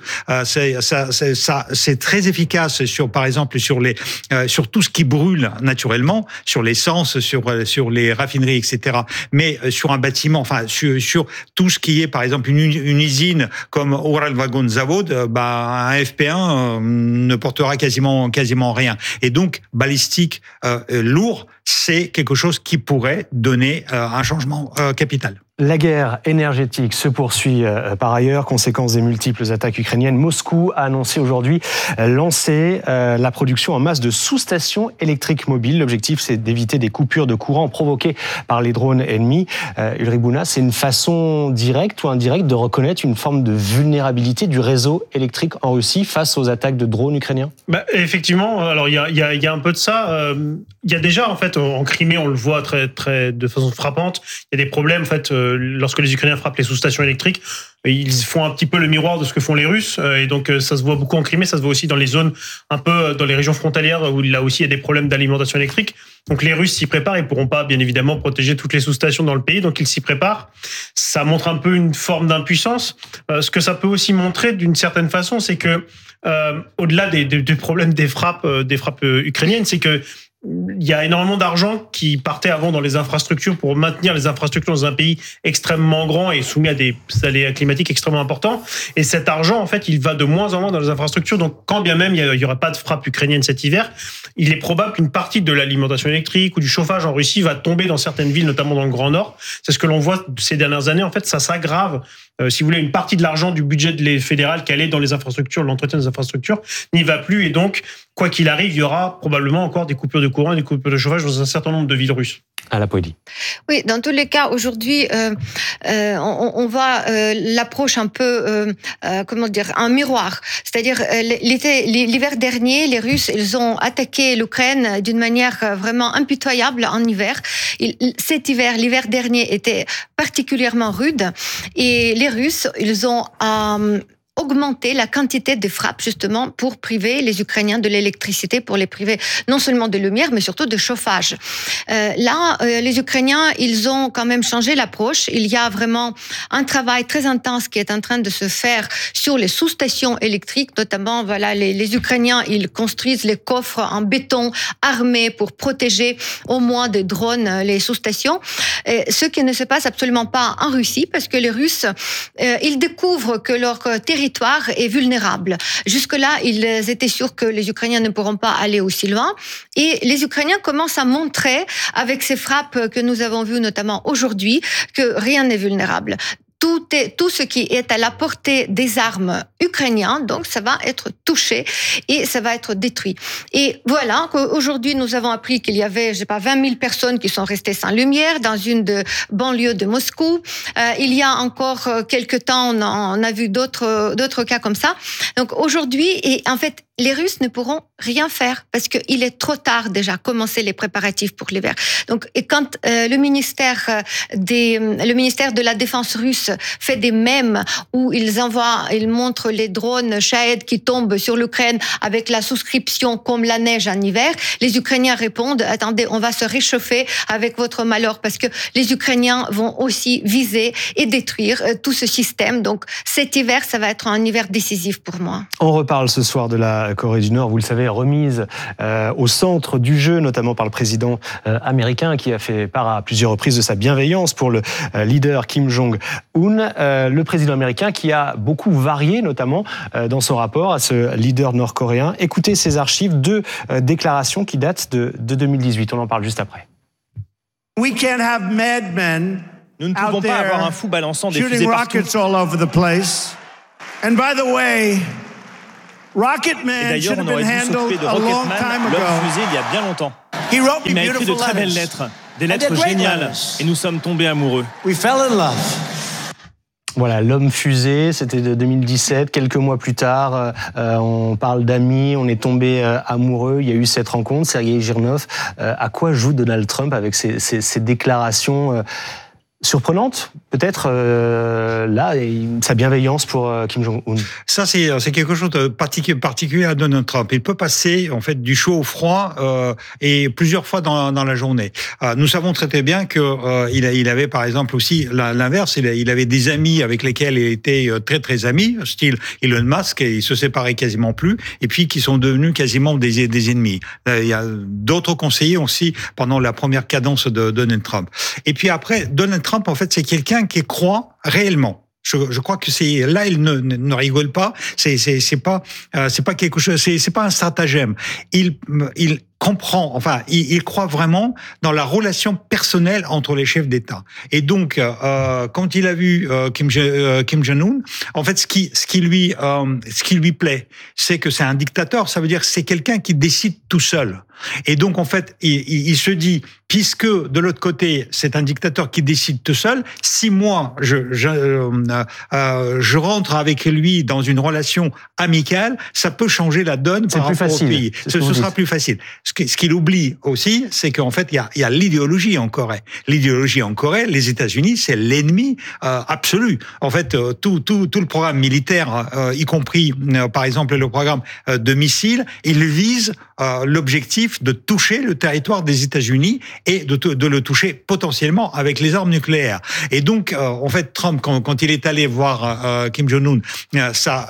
C'est très efficace par exemple sur tout ce qui brûle naturellement, sur l'essence, sur les raffineries, etc. Mais sur un bâtiment, enfin sur tout ce qui est par exemple une usine comme Uralvagonzavod, un FP1 ne portera quasiment rien. Et donc balistique lourd, c'est quelque chose qui pourrait donner un changement capital. La guerre énergétique se poursuit par ailleurs, conséquence des multiples attaques ukrainiennes. Moscou a annoncé aujourd'hui lancer la production en masse de sous-stations électriques mobiles. L'objectif, c'est d'éviter des coupures de courant provoquées par les drones ennemis. Ulrich Buna, c'est une façon directe ou indirecte de reconnaître une forme de vulnérabilité du réseau électrique en Russie face aux attaques de drones ukrainiens ? Effectivement, alors il y a un peu de ça. Il y a déjà, en fait, en Crimée, on le voit de façon frappante, il y a des problèmes, en fait, lorsque les Ukrainiens frappent les sous-stations électriques, ils font un petit peu le miroir de ce que font les Russes, et donc ça se voit beaucoup en Crimée, ça se voit aussi dans les zones un peu dans les régions frontalières où là aussi il y a des problèmes d'alimentation électrique. Donc les Russes s'y préparent, ils pourront pas bien évidemment protéger toutes les sous-stations dans le pays, donc ils s'y préparent. Ça montre un peu une forme d'impuissance. Ce que ça peut aussi montrer d'une certaine façon, c'est que au-delà des problèmes des frappes ukrainiennes, c'est que il y a énormément d'argent qui partait avant dans les infrastructures pour maintenir les infrastructures dans un pays extrêmement grand et soumis à des aléas climatiques extrêmement importants. Et cet argent, en fait, il va de moins en moins dans les infrastructures. Donc, quand bien même il y aura pas de frappe ukrainienne cet hiver, il est probable qu'une partie de l'alimentation électrique ou du chauffage en Russie va tomber dans certaines villes, notamment dans le Grand Nord. C'est ce que l'on voit ces dernières années. En fait, ça s'aggrave. Si vous voulez, une partie de l'argent du budget fédéral qui allait dans les infrastructures, l'entretien des infrastructures, n'y va plus. Et donc, quoi qu'il arrive, il y aura probablement encore des coupures de courant et des coupures de chauffage dans un certain nombre de villes russes. À la Poédie. Oui, dans tous les cas, aujourd'hui, on voit l'approche un peu, un miroir. C'est-à-dire, l'hiver dernier, les Russes, ils ont attaqué l'Ukraine d'une manière vraiment impitoyable en hiver. Cet hiver, l'hiver dernier, était particulièrement rude. Et les Russes, ils ont augmenter la quantité de frappes, justement, pour priver les Ukrainiens de l'électricité, pour les priver non seulement de lumière, mais surtout de chauffage. Les Ukrainiens, ils ont quand même changé l'approche. Il y a vraiment un travail très intense qui est en train de se faire sur les sous-stations électriques, notamment, les Ukrainiens, ils construisent les coffres en béton armés pour protéger au moins des drones les sous-stations. Ce qui ne se passe absolument pas en Russie, parce que les Russes, ils découvrent que leur territoire territoire est vulnérable. Jusque-là, ils étaient sûrs que les Ukrainiens ne pourront pas aller aussi loin. Et les Ukrainiens commencent à montrer, avec ces frappes que nous avons vues notamment aujourd'hui, que rien n'est vulnérable. Tout ce qui est à la portée des armes ukrainiennes, donc ça va être touché et ça va être détruit. Et voilà qu'aujourd'hui, nous avons appris qu'il y avait, 20 000 personnes qui sont restées sans lumière dans une des banlieues de Moscou. Il y a encore quelques temps, on a vu d'autres cas comme ça. Donc aujourd'hui, et en fait, les Russes ne pourront rien faire parce qu'il est trop tard déjà commencer les préparatifs pour l'hiver. Donc, et quand le ministère de la Défense russe fait des mèmes où ils montrent les drones Shahed qui tombent sur l'Ukraine avec la souscription comme la neige en hiver, les Ukrainiens répondent « Attendez, on va se réchauffer avec votre malheur » parce que les Ukrainiens vont aussi viser et détruire tout ce système. Donc, cet hiver, ça va être un hiver décisif pour moi. On reparle ce soir de la Corée du Nord, vous le savez, remise au centre du jeu, notamment par le président américain qui a fait part à plusieurs reprises de sa bienveillance pour le leader Kim Jong-un. Le président américain qui a beaucoup varié, notamment dans son rapport à ce leader nord-coréen. Écoutez ces archives, 2 déclarations qui datent de 2018. On en parle juste après. Nous ne pouvons pas avoir un fou balançant des fusées partout. Et d'ailleurs, on aurait dû s'occuper de Rocketman, l'homme fusée, il y a bien longtemps. Il m'a écrit de très belles lettres, des lettres géniales, et nous sommes tombés amoureux. Voilà, l'homme fusée, c'était de 2017. Quelques mois plus tard, on parle d'amis, on est tombé amoureux. Il y a eu cette rencontre, Sergei Girnov. À quoi joue Donald Trump avec ces déclarations surprenante, peut-être, là, et sa bienveillance pour Kim Jong-un. Ça, c'est quelque chose de particulier à Donald Trump. Il peut passer, en fait, du chaud au froid, et plusieurs fois dans la journée. Nous savons très bien que il avait, par exemple, aussi l'inverse. Il avait des amis avec lesquels il était très, très ami, style Elon Musk, et ils se séparaient quasiment plus, et puis qui sont devenus quasiment des ennemis. Il y a d'autres conseillers aussi pendant la première cadence de Donald Trump. Et puis après, Donald Trump, en fait, c'est quelqu'un qui croit réellement. Je crois que c'est là, il ne rigole pas. C'est pas quelque chose. C'est pas un stratagème. Il comprend, enfin, il croit vraiment dans la relation personnelle entre les chefs d'État. Et donc, quand il a vu Kim Jong-un, en fait, ce qui lui plaît, c'est que c'est un dictateur. Ça veut dire que c'est quelqu'un qui décide tout seul. Et donc, en fait, il se dit, puisque de l'autre côté, c'est un dictateur qui décide tout seul, si moi, je rentre avec lui dans une relation amicale, ça peut changer la donne par rapport au pays. Ce sera plus facile. Ce qu'il oublie aussi, c'est qu'en fait, il y a l'idéologie en Corée. L'idéologie en Corée, les États-Unis, c'est l'ennemi absolu. En fait, tout le programme militaire, y compris, par exemple, le programme de missiles, il vise l'objectif de toucher le territoire des États-Unis et de le toucher potentiellement avec les armes nucléaires. Et donc, en fait, Trump, quand il est allé voir Kim Jong-un, ça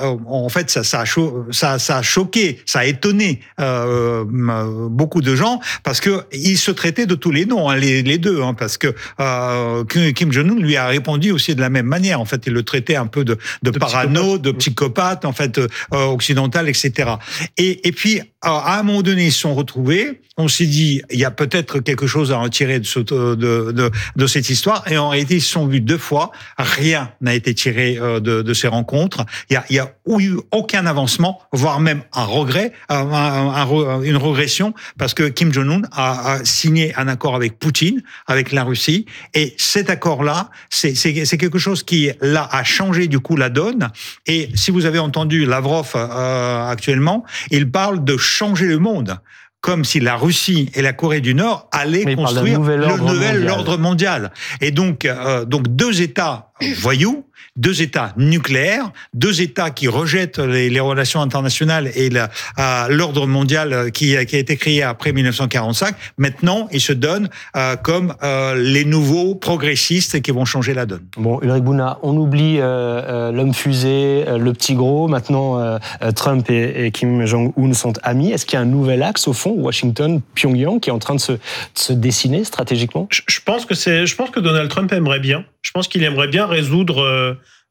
a choqué, ça a étonné beaucoup de gens parce que il se traitait de tous les noms, hein, les deux, hein, parce que Kim Jong-un lui a répondu aussi de la même manière. En fait, il le traitait un peu de parano, de psychopathe, en fait, occidental, etc. Et puis, à un moment donné, ils se sont retrouvés. On s'est dit, il y a peut-être quelque chose à en tirer de cette histoire. Et en réalité, ils se sont vus 2 fois. Rien n'a été tiré de ces rencontres. Il y a eu aucun avancement, voire même un regret, une régression, parce que Kim Jong-un a signé un accord avec Poutine, avec la Russie. Et cet accord-là, c'est quelque chose qui, là, a changé du coup la donne. Et si vous avez entendu Lavrov actuellement, il parle de changer le monde, comme si la Russie et la Corée du Nord allaient construire le nouvel ordre mondial. Et donc 2 États voyous, 2 États nucléaires, 2 États qui rejettent les relations internationales et l'ordre mondial qui a été créé après 1945. Maintenant, ils se donnent comme les nouveaux progressistes qui vont changer la donne. Bon, Ulrich Bouna, on oublie l'homme fusée, le petit gros. Maintenant, Trump et Kim Jong-un sont amis. Est-ce qu'il y a un nouvel axe, au fond, Washington-Pyongyang, qui est en train de se dessiner stratégiquement ? Je pense que Donald Trump aimerait bien. Je pense qu'il aimerait bien résoudre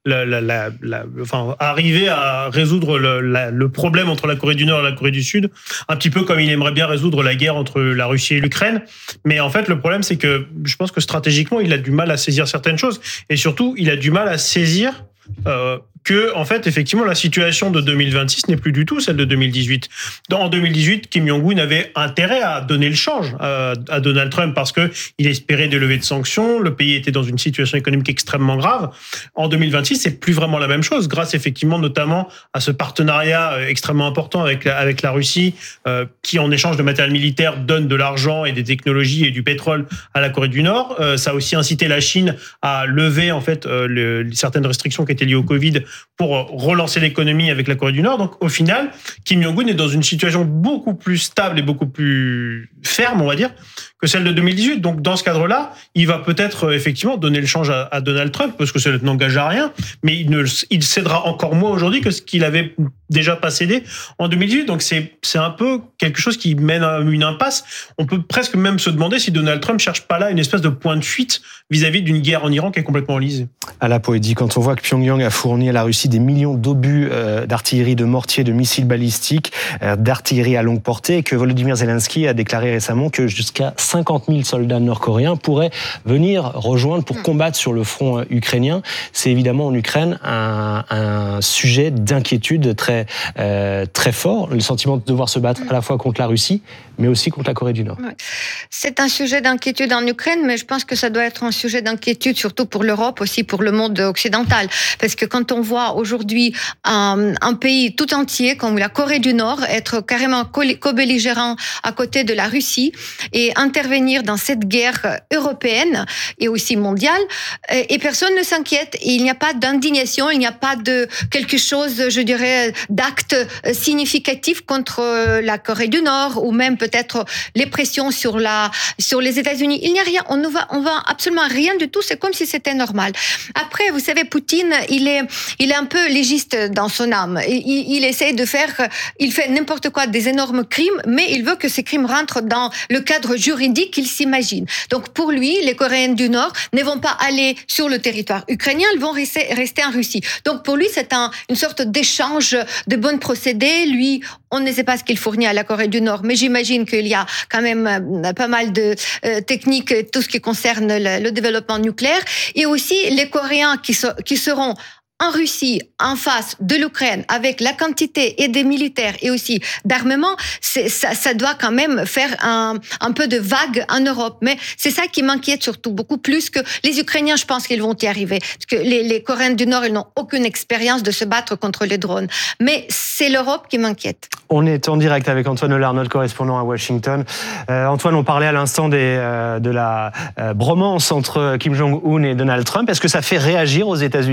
arriver à résoudre le problème entre la Corée du Nord et la Corée du Sud, un petit peu comme il aimerait bien résoudre la guerre entre la Russie et l'Ukraine. Mais en fait, le problème, c'est que je pense que stratégiquement, il a du mal à saisir certaines choses. Et surtout, il a du mal à saisir que, en fait, effectivement, la situation de 2026 n'est plus du tout celle de 2018. En 2018, Kim Jong-un avait intérêt à donner le change à Donald Trump parce que il espérait des levées de sanctions. Le pays était dans une situation économique extrêmement grave. En 2026, c'est plus vraiment la même chose, grâce effectivement notamment à ce partenariat extrêmement important avec la Russie, qui en échange de matériel militaire donne de l'argent et des technologies et du pétrole à la Corée du Nord. Ça a aussi incité la Chine à lever en fait certaines restrictions qui étaient liées au Covid pour relancer l'économie avec la Corée du Nord. Donc, au final, Kim Jong-un est dans une situation beaucoup plus stable et beaucoup plus ferme, on va dire, que celle de 2018. Donc, dans ce cadre-là, il va peut-être effectivement donner le change à Donald Trump, parce que ça n'engage à rien, mais il cédera encore moins aujourd'hui que ce qu'il avait déjà pas cédé en 2018. Donc, c'est un peu quelque chose qui mène à une impasse. On peut presque même se demander si Donald Trump cherche pas là une espèce de point de fuite vis-à-vis d'une guerre en Iran qui est complètement enlisée. À la poésie, quand on voit que Pyongyang a fourni à la Russie des millions d'obus d'artillerie, de mortiers, de missiles balistiques, d'artillerie à longue portée, et que Volodymyr Zelensky a déclaré récemment que jusqu'à 50 000 soldats nord-coréens pourraient venir rejoindre pour combattre sur le front ukrainien. C'est évidemment en Ukraine un sujet d'inquiétude très fort, le sentiment de devoir se battre à la fois contre la Russie, mais aussi contre la Corée du Nord. Ouais. C'est un sujet d'inquiétude en Ukraine, mais je pense que ça doit être un sujet d'inquiétude surtout pour l'Europe, aussi pour le monde occidental. Parce que quand on voit aujourd'hui un pays tout entier comme la Corée du Nord être carrément co-belligérant à côté de la Russie et intervenir dans cette guerre européenne et aussi mondiale, et personne ne s'inquiète. Il n'y a pas d'indignation, il n'y a pas de quelque chose, je dirais, d'acte significatif contre la Corée du Nord ou même peut-être les pressions sur les États-Unis. Il n'y a rien. On va absolument rien du tout. C'est comme si c'était normal. Après, vous savez, Poutine, il est un peu légiste dans son âme. Il essaie il fait n'importe quoi, des énormes crimes, mais il veut que ces crimes rentrent dans le cadre juridique qu'il s'imagine. Donc, pour lui, les Coréens du Nord ne vont pas aller sur le territoire ukrainien, ils vont rester en Russie. Donc, pour lui, c'est une sorte d'échange de bons procédés. Lui, on ne sait pas ce qu'il fournit à la Corée du Nord, mais j'imagine qu'il y a quand même pas mal de techniques, tout ce qui concerne le développement nucléaire. Et aussi, les Coréens qui seront en Russie, en face de l'Ukraine, avec la quantité et des militaires et aussi d'armement, ça doit quand même faire un peu de vague en Europe. Mais c'est ça qui m'inquiète surtout, beaucoup plus que les Ukrainiens, je pense qu'ils vont y arriver. Parce que les Coréens du Nord, ils n'ont aucune expérience de se battre contre les drones. Mais c'est l'Europe qui m'inquiète. On est en direct avec Antoine Hollard, notre correspondant à Washington. Antoine, on parlait à l'instant de la bromance entre Kim Jong-un et Donald Trump. Est-ce que ça fait réagir aux États-Unis ?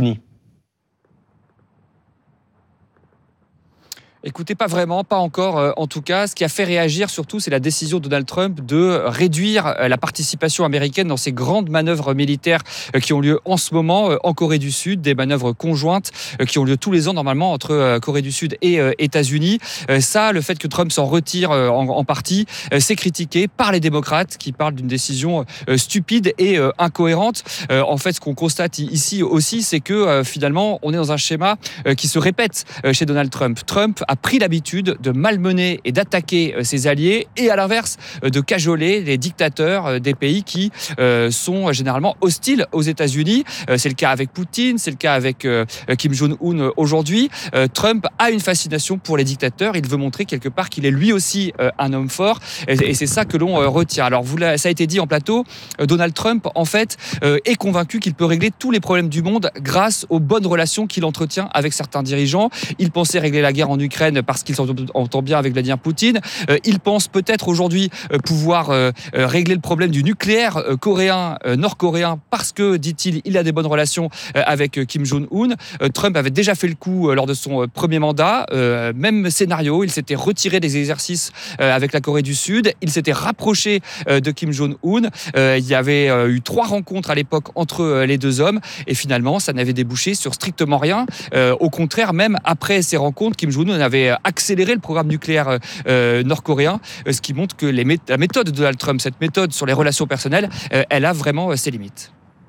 Écoutez, pas vraiment, pas encore. En tout cas, ce qui a fait réagir surtout, c'est la décision de Donald Trump de réduire la participation américaine dans ces grandes manœuvres militaires qui ont lieu en ce moment en Corée du Sud, des manœuvres conjointes qui ont lieu tous les ans normalement entre Corée du Sud et États-Unis. Ça, le fait que Trump s'en retire en partie, c'est critiqué par les démocrates qui parlent d'une décision stupide et incohérente. En fait, ce qu'on constate ici aussi, c'est que finalement, on est dans un schéma qui se répète chez Donald Trump. Trump a pris l'habitude de malmener et d'attaquer ses alliés et à l'inverse de cajoler les dictateurs des pays qui sont généralement hostiles aux États-Unis. C'est le cas avec Poutine, c'est le cas avec Kim Jong-un aujourd'hui. Trump a une fascination pour les dictateurs. Il veut montrer quelque part qu'il est lui aussi un homme fort et c'est ça que l'on retient. Alors ça a été dit en plateau, Donald Trump en fait est convaincu qu'il peut régler tous les problèmes du monde grâce aux bonnes relations qu'il entretient avec certains dirigeants. Il pensait régler la guerre en Ukraine parce qu'il s'entend bien avec Vladimir Poutine. Il pense peut-être aujourd'hui pouvoir régler le problème du nucléaire nord-coréen parce que, dit-il, il a des bonnes relations avec Kim Jong-un. Trump avait déjà fait le coup lors de son premier mandat. Même scénario, il s'était retiré des exercices avec la Corée du Sud. Il s'était rapproché de Kim Jong-un. Il y avait eu 3 rencontres à l'époque entre les deux hommes et finalement, ça n'avait débouché sur strictement rien. Au contraire, même après ces rencontres, Kim Jong-un avait accéléré le programme nucléaire nord-coréen, ce qui montre que la méthode de Donald Trump, cette méthode sur les relations personnelles, elle a vraiment ses limites.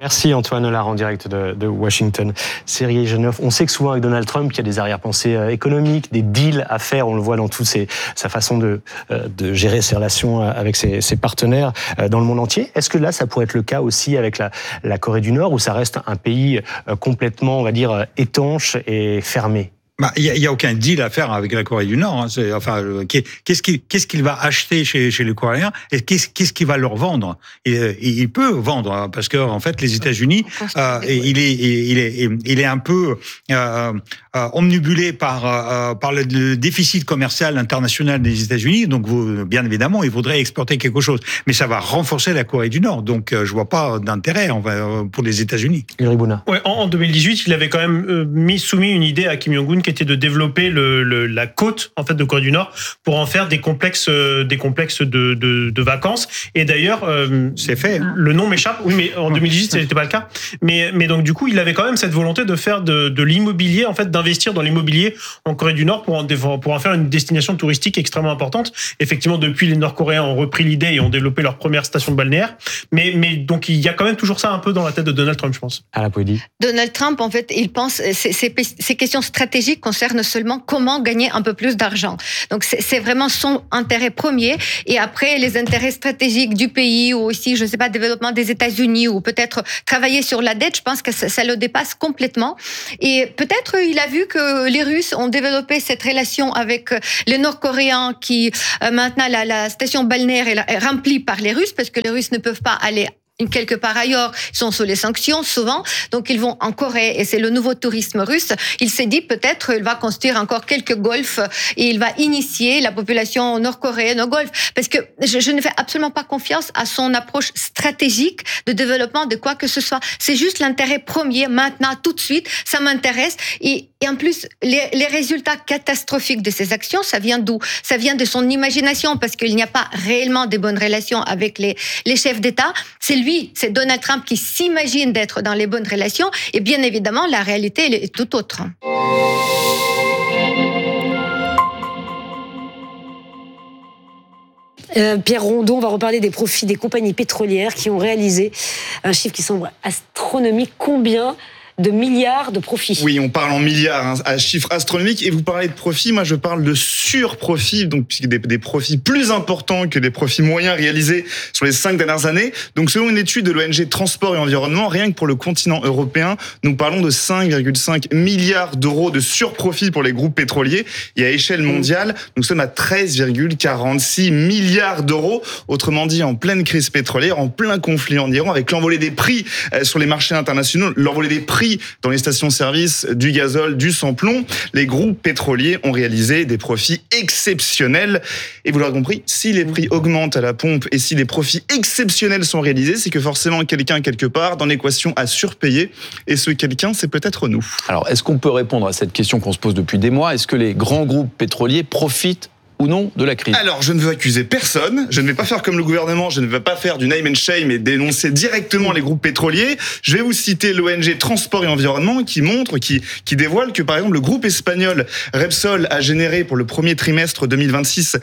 Merci Antoine Hollard en direct de Washington. Sergei Genov, on sait que souvent avec Donald Trump, il y a des arrière-pensées économiques, des deals à faire, on le voit dans toute sa façon de gérer ses relations avec ses partenaires dans le monde entier. Est-ce que là, ça pourrait être le cas aussi avec la Corée du Nord, où ça reste un pays complètement, on va dire, étanche et fermé ? Il y a aucun deal à faire avec la Corée du Nord. Qu'est-ce qu'il va acheter chez les Coréens et qu'est-ce qu'il va leur vendre? Il peut vendre parce que en fait les États-Unis, il est un peu omnibulé par le déficit commercial international des États-Unis. Donc bien évidemment, il voudrait exporter quelque chose, mais ça va renforcer la Corée du Nord. Donc je vois pas d'intérêt pour les États-Unis. Ouais, en 2018, il avait quand même soumis une idée à Kim Jong-un qui était de développer la côte en fait de Corée du Nord pour en faire des complexes de vacances. Et d'ailleurs, c'est fait. Le nom m'échappe. Oui, mais en 2018, ce n'était pas le cas. Mais donc du coup, il avait quand même cette volonté de faire de l'immobilier, en fait, d'investir dans l'immobilier en Corée du Nord pour en faire une destination touristique extrêmement importante. Effectivement, depuis, les Nord-Coréens ont repris l'idée et ont développé leur première station balnéaire. Mais donc il y a quand même toujours ça un peu dans la tête de Donald Trump, je pense. À la Poédie. Donald Trump, en fait, il pense ces questions stratégiques concerne seulement comment gagner un peu plus d'argent. Donc c'est vraiment son intérêt premier. Et après, les intérêts stratégiques du pays ou aussi, je ne sais pas, développement des États-Unis ou peut-être travailler sur la dette, je pense que ça le dépasse complètement. Et peut-être il a vu que les Russes ont développé cette relation avec les Nord-Coréens qui maintenant la station balnéaire est remplie par les Russes parce que les Russes ne peuvent pas aller quelque part ailleurs, ils sont sous les sanctions souvent, donc ils vont en Corée et c'est le nouveau tourisme russe. Il s'est dit peut-être il va construire encore quelques golfs et il va initier la population nord-coréenne au golf. Parce que je ne fais absolument pas confiance à son approche stratégique de développement de quoi que ce soit. C'est juste l'intérêt premier, maintenant, tout de suite, ça m'intéresse. Et en plus, les résultats catastrophiques de ces actions, ça vient d'où? Ça vient de son imagination parce qu'il n'y a pas réellement de bonnes relations avec les chefs d'État. C'est Donald Trump qui s'imagine d'être dans les bonnes relations. Et bien évidemment, la réalité elle est tout autre. Pierre Rondeau, on va reparler des profits des compagnies pétrolières qui ont réalisé un chiffre qui semble astronomique. Combien de milliards de profits? Oui, on parle en milliards, à chiffre astronomique. Et vous parlez de profits, moi je parle de surprofits, donc des profits plus importants que des profits moyens réalisés sur les 5 dernières années. Donc selon une étude de l'ONG Transport et Environnement, rien que pour le continent européen, nous parlons de 5,5 milliards d'euros de surprofits pour les groupes pétroliers. Et à échelle mondiale, nous sommes à 13,46 milliards d'euros. Autrement dit, en pleine crise pétrolière, en plein conflit en Iran, avec l'envolée des prix sur les marchés internationaux, l'envolée des prix dans les stations-service du gazole, du sans-plomb, les groupes pétroliers ont réalisé des profits exceptionnels. Et vous l'aurez compris, si les prix augmentent à la pompe et si des profits exceptionnels sont réalisés, c'est que forcément quelqu'un quelque part dans l'équation a surpayé. Et ce quelqu'un, c'est peut-être nous. Alors, est-ce qu'on peut répondre à cette question qu'on se pose depuis des mois? Est-ce que les grands groupes pétroliers profitent ou non de la crise? Alors, je ne veux accuser personne. Je ne vais pas faire comme le gouvernement. Je ne vais pas faire du name and shame et dénoncer directement les groupes pétroliers. Je vais vous citer l'ONG Transport et Environnement qui dévoile que, par exemple, le groupe espagnol Repsol a généré pour le premier trimestre 2026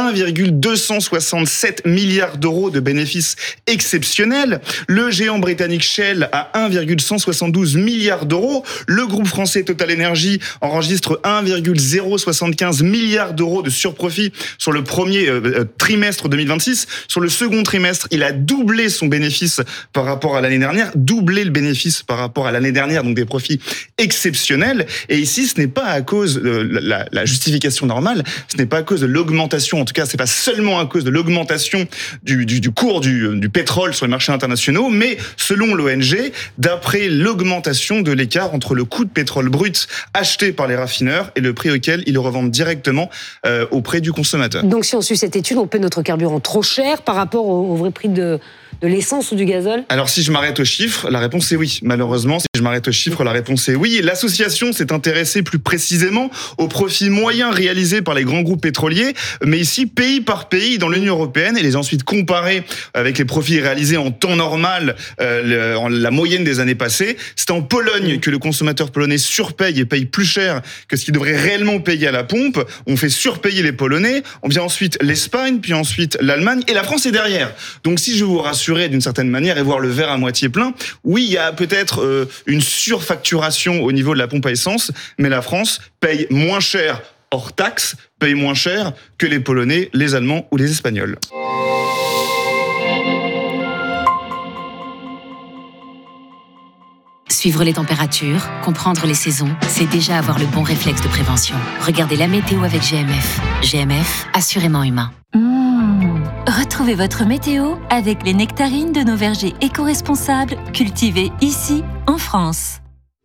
1,267 milliards d'euros de bénéfices exceptionnels. Le géant britannique Shell a 1,172 milliards d'euros. Le groupe français Total Energy enregistre 1,075 milliards d'euros de surprofit sur le premier trimestre 2026. Sur le second trimestre, il a doublé son bénéfice par rapport à l'année dernière, doublé le bénéfice par rapport à l'année dernière, donc des profits exceptionnels. Et ici, ce n'est pas à cause de la justification normale, ce n'est pas à cause de l'augmentation, en tout cas, c'est pas seulement à cause de l'augmentation du cours du pétrole sur les marchés internationaux, mais selon l'ONG, d'après l'augmentation de l'écart entre le coût de pétrole brut acheté par les raffineurs et le prix auquel ils le revendent directement auprès du consommateur. Donc si on suit cette étude, on paie notre carburant trop cher par rapport au vrai prix de l'essence ou du gazole? Alors si je m'arrête aux chiffres, la réponse est oui. Malheureusement, si je m'arrête aux chiffres, la réponse est oui. L'association s'est intéressée plus précisément aux profits moyens réalisés par les grands groupes pétroliers, mais ici pays par pays dans l'Union européenne, et les a ensuite comparés avec les profits réalisés en temps normal, la moyenne des années passées. C'est en Pologne que le consommateur polonais surpaye et paye plus cher que ce qu'il devrait réellement payer à la pompe. On fait surpayer les Polonais, on vient ensuite l'Espagne, puis ensuite l'Allemagne, et la France est derrière. Donc si je vous rassure, rassurer d'une certaine manière et voir le verre à moitié plein. Oui, il y a peut-être une surfacturation au niveau de la pompe à essence, mais la France paye moins cher hors taxe, paye moins cher que les Polonais, les Allemands ou les Espagnols. Suivre les températures, comprendre les saisons, c'est déjà avoir le bon réflexe de prévention. Regardez la météo avec GMF. GMF, assurément humain. Retrouvez votre météo avec les nectarines de nos vergers éco-responsables cultivés ici, en France.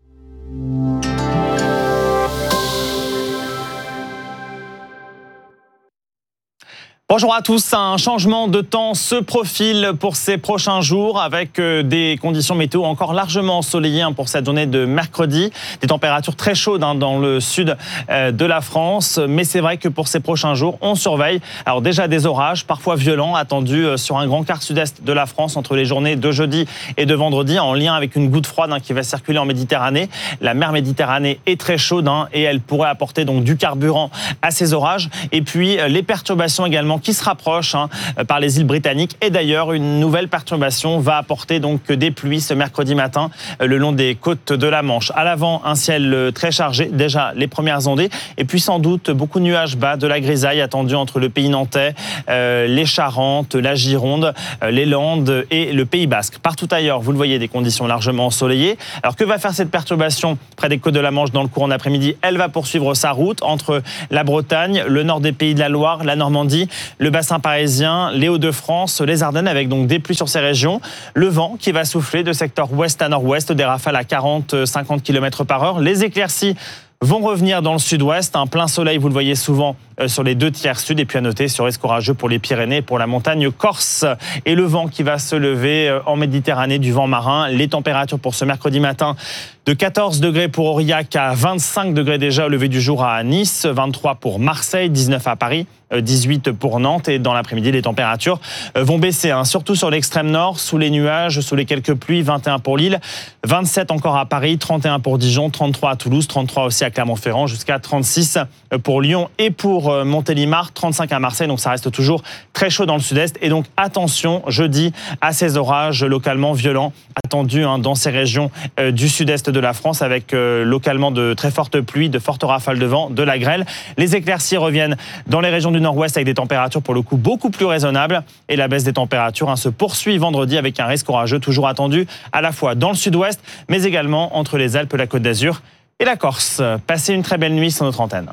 Bonjour à tous, un changement de temps se profile pour ces prochains jours avec des conditions météo encore largement ensoleillées pour cette journée de mercredi. Des températures très chaudes dans le sud de la France, mais c'est vrai que pour ces prochains jours, on surveille. Alors déjà des orages, parfois violents, attendus sur un grand quart sud-est de la France entre les journées de jeudi et de vendredi, en lien avec une goutte froide qui va circuler en Méditerranée. La mer Méditerranée est très chaude et elle pourrait apporter donc du carburant à ces orages. Et puis les perturbations également qui se rapprochent par les îles britanniques. Et d'ailleurs, une nouvelle perturbation va apporter donc des pluies ce mercredi matin le long des côtes de la Manche. À l'avant, un ciel très chargé, déjà les premières ondées. Et puis sans doute beaucoup de nuages bas, de la grisaille attendue entre le pays nantais, les Charentes, la Gironde, les Landes et le Pays Basque. Partout ailleurs, vous le voyez, des conditions largement ensoleillées. Alors que va faire cette perturbation près des côtes de la Manche dans le courant d'après-midi? Elle va poursuivre sa route entre la Bretagne, le nord des Pays de la Loire, la Normandie, le bassin parisien, les Hauts-de-France, les Ardennes, avec donc des pluies sur ces régions. Le vent qui va souffler de secteur ouest à nord-ouest, des rafales à 40-50 km/h. Les éclaircies vont revenir dans le sud-ouest. Un plein soleil, vous le voyez souvent sur les 2 tiers sud. Et puis à noter ce risque orageux pour les Pyrénées et pour la montagne corse. Et le vent qui va se lever en Méditerranée, du vent marin. Les températures pour ce mercredi matin, de 14 degrés pour Aurillac à 25 degrés déjà au lever du jour à Nice, 23 pour Marseille, 19 à Paris, 18 pour Nantes. Et dans l'après-midi, les températures vont baisser, surtout sur l'extrême nord, sous les nuages, sous les quelques pluies. 21 pour Lille, 27 encore à Paris, 31 pour Dijon, 33 à Toulouse, 33 aussi à Clermont-Ferrand, jusqu'à 36 pour Lyon et pour Montélimar, 35 à Marseille. Donc ça reste toujours très chaud dans le sud-est. Et donc attention jeudi à ces orages localement violents attendus dans ces régions du sud-est de la France, avec localement de très fortes pluies, de fortes rafales de vent, de la grêle. Les éclaircies reviennent dans les régions du nord-ouest avec des températures pour le coup beaucoup plus raisonnables. Et la baisse des températures se poursuit vendredi avec un risque orageux toujours attendu à la fois dans le sud-ouest, mais également entre les Alpes, la Côte d'Azur et la Corse. Passez une très belle nuit sur notre antenne.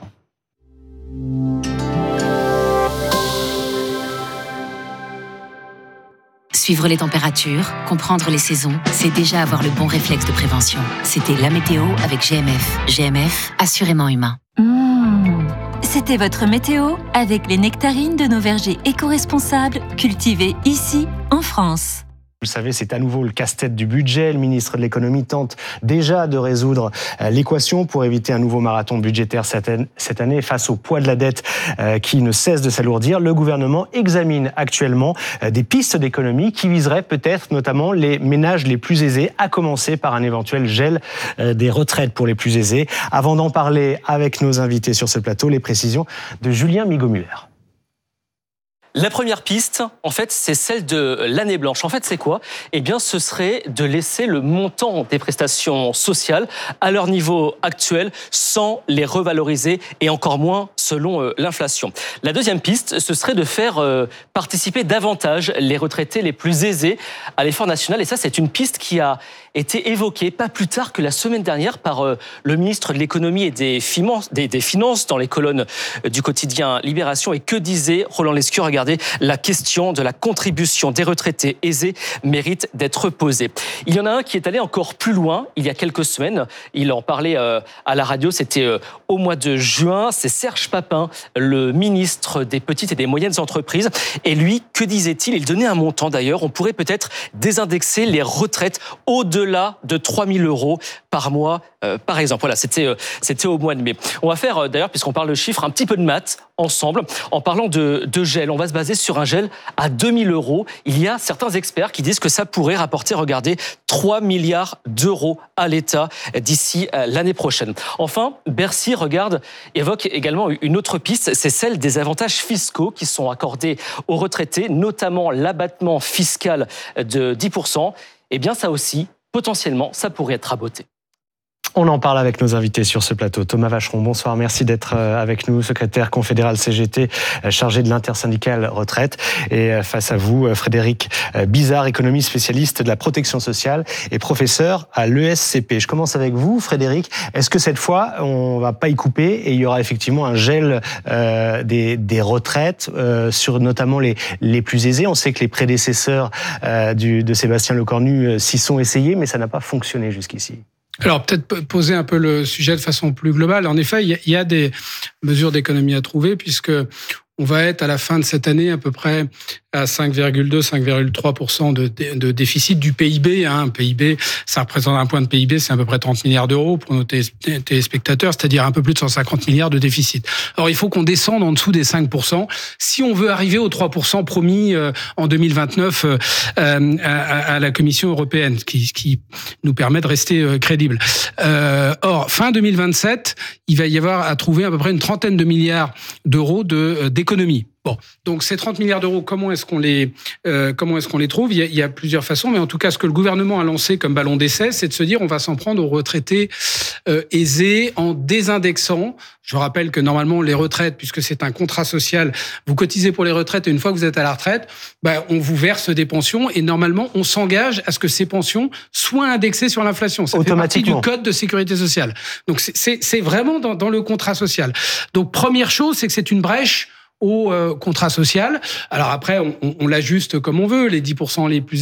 Suivre les températures, comprendre les saisons, c'est déjà avoir le bon réflexe de prévention. C'était la météo avec GMF. GMF, assurément humain. C'était votre météo avec les nectarines de nos vergers éco-responsables cultivés ici, en France. Vous le savez, c'est à nouveau le casse-tête du budget. Le ministre de l'économie tente déjà de résoudre l'équation pour éviter un nouveau marathon budgétaire cette année face au poids de la dette qui ne cesse de s'alourdir. Le gouvernement examine actuellement des pistes d'économie qui viseraient peut-être notamment les ménages les plus aisés, à commencer par un éventuel gel des retraites pour les plus aisés. Avant d'en parler avec nos invités sur ce plateau, les précisions de Julien Migaud-Muller. La première piste, en fait, c'est celle de l'année blanche. En fait, c'est quoi? Eh bien, ce serait de laisser le montant des prestations sociales à leur niveau actuel sans les revaloriser et encore moins selon l'inflation. La deuxième piste, ce serait de faire participer davantage les retraités les plus aisés à l'effort national. Et ça, c'est une piste qui a été évoquée pas plus tard que la semaine dernière par le ministre de l'économie et des finances dans les colonnes du quotidien Libération. Et que disait Roland Lescure? Regardez, la question de la contribution des retraités aisés mérite d'être posée. Il y en a un qui est allé encore plus loin il y a quelques semaines. Il en parlait à la radio, c'était au mois de juin. C'est Serge Papin, le ministre des petites et des moyennes entreprises. Et lui, que disait-il? Il donnait un montant d'ailleurs. On pourrait peut-être désindexer les retraites au-delà de 3 000 € par mois, par exemple. Voilà, c'était au mois de mai. On va faire d'ailleurs, puisqu'on parle de chiffres, un petit peu de maths ensemble. En parlant de gel, on va se baser sur un gel à 2000 €. Il y a certains experts qui disent que ça pourrait rapporter, regardez, 3 milliards d'euros à l'État d'ici l'année prochaine. Enfin, Bercy, évoque également une autre piste, c'est celle des avantages fiscaux qui sont accordés aux retraités, notamment l'abattement fiscal de 10%. Eh bien, ça aussi, potentiellement, ça pourrait être raboté. On en parle avec nos invités sur ce plateau. Thomas Vacheron, bonsoir. Merci d'être avec nous, secrétaire confédéral CGT, chargé de l'intersyndicale retraite. Et face à vous, Frédéric Bizard, économiste spécialiste de la protection sociale et professeur à l'ESCP. Je commence avec vous, Frédéric. Est-ce que cette fois, on va pas y couper et il y aura effectivement un gel des retraites sur notamment les plus aisés? On sait que les prédécesseurs de Sébastien Lecornu s'y sont essayés, mais ça n'a pas fonctionné jusqu'ici. Alors, peut-être poser un peu le sujet de façon plus globale. En effet, il y a des mesures d'économie à trouver, puisque on va être à la fin de cette année à peu près à 5,2-5,3% de déficit du PIB. PIB, ça représente un point de PIB, c'est à peu près 30 milliards d'euros pour nos téléspectateurs, c'est-à-dire un peu plus de 150 milliards de déficit. Alors, il faut qu'on descende en dessous des 5% si on veut arriver aux 3% promis en 2029 à la Commission européenne, qui nous permet de rester crédibles. Or, fin 2027, il va y avoir à trouver à peu près une trentaine de milliards d'euros d'économie. Bon, donc ces 30 milliards d'euros, comment est-ce qu'on les trouve ? Il y a plusieurs façons, mais en tout cas, ce que le gouvernement a lancé comme ballon d'essai, c'est de se dire on va s'en prendre aux retraités aisés en désindexant. Je rappelle que normalement, les retraites, puisque c'est un contrat social, vous cotisez pour les retraites et une fois que vous êtes à la retraite, on vous verse des pensions et normalement, on s'engage à ce que ces pensions soient indexées sur l'inflation. Ça fait partie du code de sécurité sociale. Donc, c'est vraiment dans le contrat social. Donc, première chose, c'est que c'est une brèche au contrat social. Alors après, on l'ajuste comme on veut, les 10% les plus